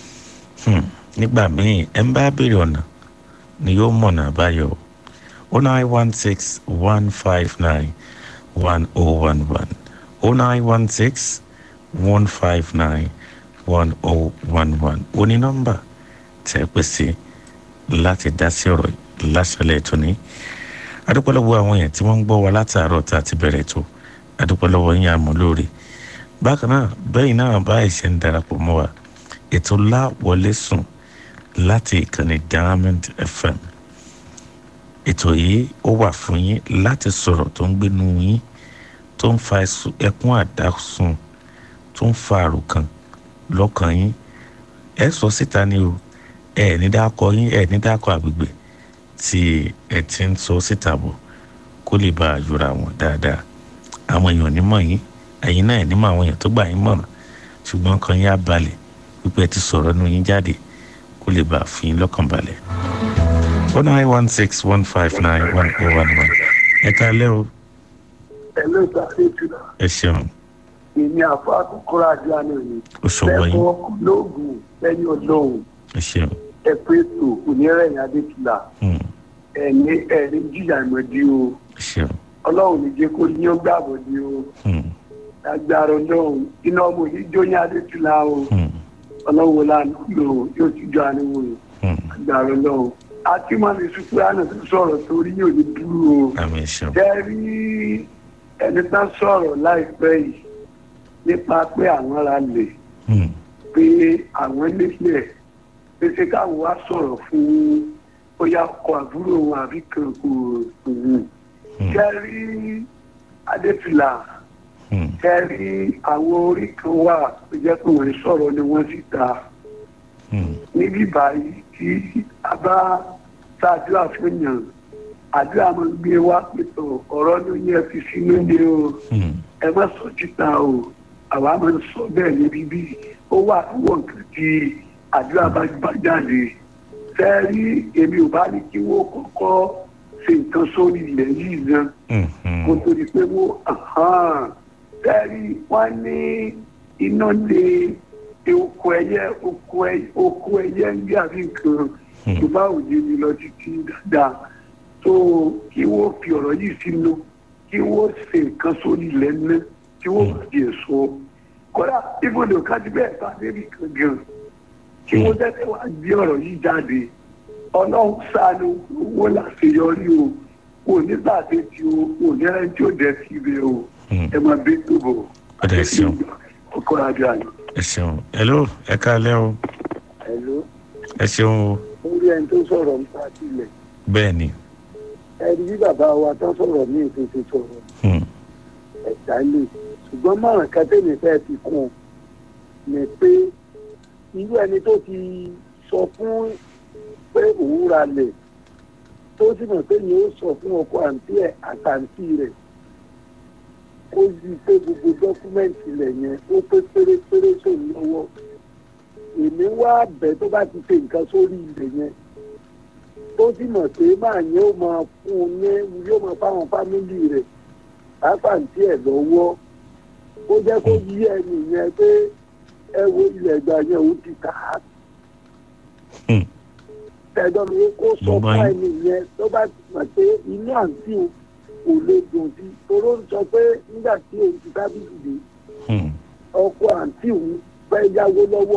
Speaker 2: nígbà míì ẹ̀ ń bá béèrè ọ̀nà ni yóò mọ̀nà àbáyọ o nine one six one five nine one oh one one o nine one six one five nine one oh one one o ní nọ́mbà tẹ́ pè sí láti dá sí ọ̀rọ̀ láṣẹlẹ̀ tó ní adúpẹ́ lọ́wọ́ àwọn èèyàn tí wọ́n ń gbọ́ wa látàárọ̀ tá a ti bẹ̀rẹ̀ tó adúpẹ́ lọ́wọ́ yín àmọ́ lóore bákan náà bẹ́ẹ̀ náà bá ìṣe ń darapọ̀ mọ́ wa ètò láwọlé sùn láti ìkànnì Diamond F M ètò yìí ó wà fún yín láti sọ̀rọ̀ tó ń gbénu yín tó ń fa ẹkún àdásùn tó ń fa àròkàn lọ́kàn yín ẹ sọ síta ni o ẹ ní dákọ yín ẹ ní dákọ àgbègbè tí ẹ ti ń sọ síta bọ̀ kó lè bá a yọra wọn dáadáa àwọn èèyàn onímọ̀ yín ẹ̀yin náà ní mọ̀ àwọn èèyàn tó gbà yín mọ̀ràn ṣùgbọ́n kan yín á balẹ̀ wípé ẹ ti sọ̀rọ̀ nù yín jáde kó lè bá a fi yín lọ́kàn balẹ̀. one nine one six one five nine one oh one one ẹ káalẹ́ o.
Speaker 6: ẹ ló sáré jùlọ.
Speaker 2: ẹ ṣeun.
Speaker 6: èmi àfọ àkókò àjọ àná ni.
Speaker 2: ó ṣọwọ́ yín.
Speaker 6: lẹ́kọ̀ọ́ lóògùn lẹ́yìn ọlọ́run.
Speaker 2: ẹ ṣeun.
Speaker 6: ẹ pé ètò onírẹ̀yìn adétúlà. ẹni ẹni jíjà ìmọ̀dí o.
Speaker 2: ẹ ṣeun.
Speaker 6: ọlọ́run ní jẹ́ kó ní ó gbàgbọ́ ní o. agbára ọlọ́run iná ọmọ yìí jóyìn adétúlà o. ọlọ́run lánàá lò yóò ti jọ àníwò o. agbára ọlọ́run. àti mọ́ni sùpúránà tó sọ̀rọ̀ torí yóò ní dúró o.
Speaker 2: àmín ṣeun.
Speaker 6: jẹ́ rí ẹni tán sọ̀rọ̀ láìpẹ́ yìí nípa pé àwọn ara lè pé àwọn nílẹ̀ pé ṣé káwọn wá sọ̀rọ̀ fún bóyá ọkọ̀ àbúrò wọn àbí kan kò hùn. kẹ́rí adéfìlà kẹ́rí àwọn orí kan wà tó jẹ́ pé wọ́n sọ̀rọ̀ ni wọ́n sì ta níbí báyìí tí a bá ṣàdúrà fún yàn àdúrà máa ń gbé wá pẹ̀tọ̀ ọ̀rọ̀ ló yẹ fi sínú ní o ẹ má sọ títà o àwa máa ń sọ bẹ́ẹ̀ níbí bí ó wà fún nǹkan tí àdúrà bá bá jáde fẹ́ẹ́rí èmi ò bá ní kí wọ́n kọ́kọ́ ṣe nǹkan sórí ilẹ̀ yìí náà kó tó di pé wọ́n fẹ́ẹ́rí wọ́n ní iná lé oko ẹyẹ oko ẹyẹ ń gbé àbí nǹkan tó bá òye mi lọ títí dáadáa tó kí wọ́n fi ọ̀rọ̀ yìí sínú kí wọ́n ṣe nǹkan sórí ilẹ̀ náà kí wọ́n bá di èso kódà ibùdó kájú bẹ́ẹ̀ bá débi kan gan kí wọ́n tẹ́tẹ́ wá gbé ọ̀rọ̀ yìí jáde ọlọ́run ṣàánú owó láṣeyọrí o kò nígbà tí tí o kò ní ẹni tí ó dẹ̀ sí ibẹ̀ o ẹ máa bí tó bọ̀
Speaker 2: ẹ ṣeun
Speaker 6: ọkọ̀ adé àná.
Speaker 2: ẹ ṣeun hello ẹ káalẹ́ o.
Speaker 6: hello.
Speaker 2: ẹ ṣeun o.
Speaker 6: ó rí ẹni tó sọ̀rọ̀ nípa tilẹ̀.
Speaker 2: bẹ́ẹ̀ ni.
Speaker 6: ẹni bí bàbá wa tó sọ̀rọ̀ ní ìfẹsẹ̀ sọ̀rọ̀ ẹ̀dá lè ṣùgbọ́n márùn kẹtẹ́nì fẹ́ fi kún un ní pé irú ẹni tó ti sọ fún pé òun ra lẹ̀ tó sì mọ̀ pé ni ó sọ fún ọkọ àǹtí ẹ̀ àtàǹtí rẹ̀ ó yí pé gbogbo dọ́kúmẹ́ǹtì rẹ̀ yẹn ó pé pérépéré sóun lọ́wọ́ èmi wá bẹ̀ tó bá ti ṣe nǹkan sórí ilẹ̀ yẹn tó sì mọ̀ pé máa yẹn ó máa fún un ní yóò máa fáwọn fámìlì rẹ̀ àtàǹtí ẹ̀ lọ́wọ́ ó jẹ́ kó yí ẹni yẹn pé ẹ wo ilẹ̀ ìgbà yẹn ó ti tà á. ẹ̀dọ́ mi kó sọ fún ẹni yẹn tó bá ti mọ̀ pé inú àǹtí ò lè dùn sí toró ń sọ pé nígbà tí òun ti tábìlì dé ọkọ àǹtí òun fẹ́ yáwó lọ́wọ́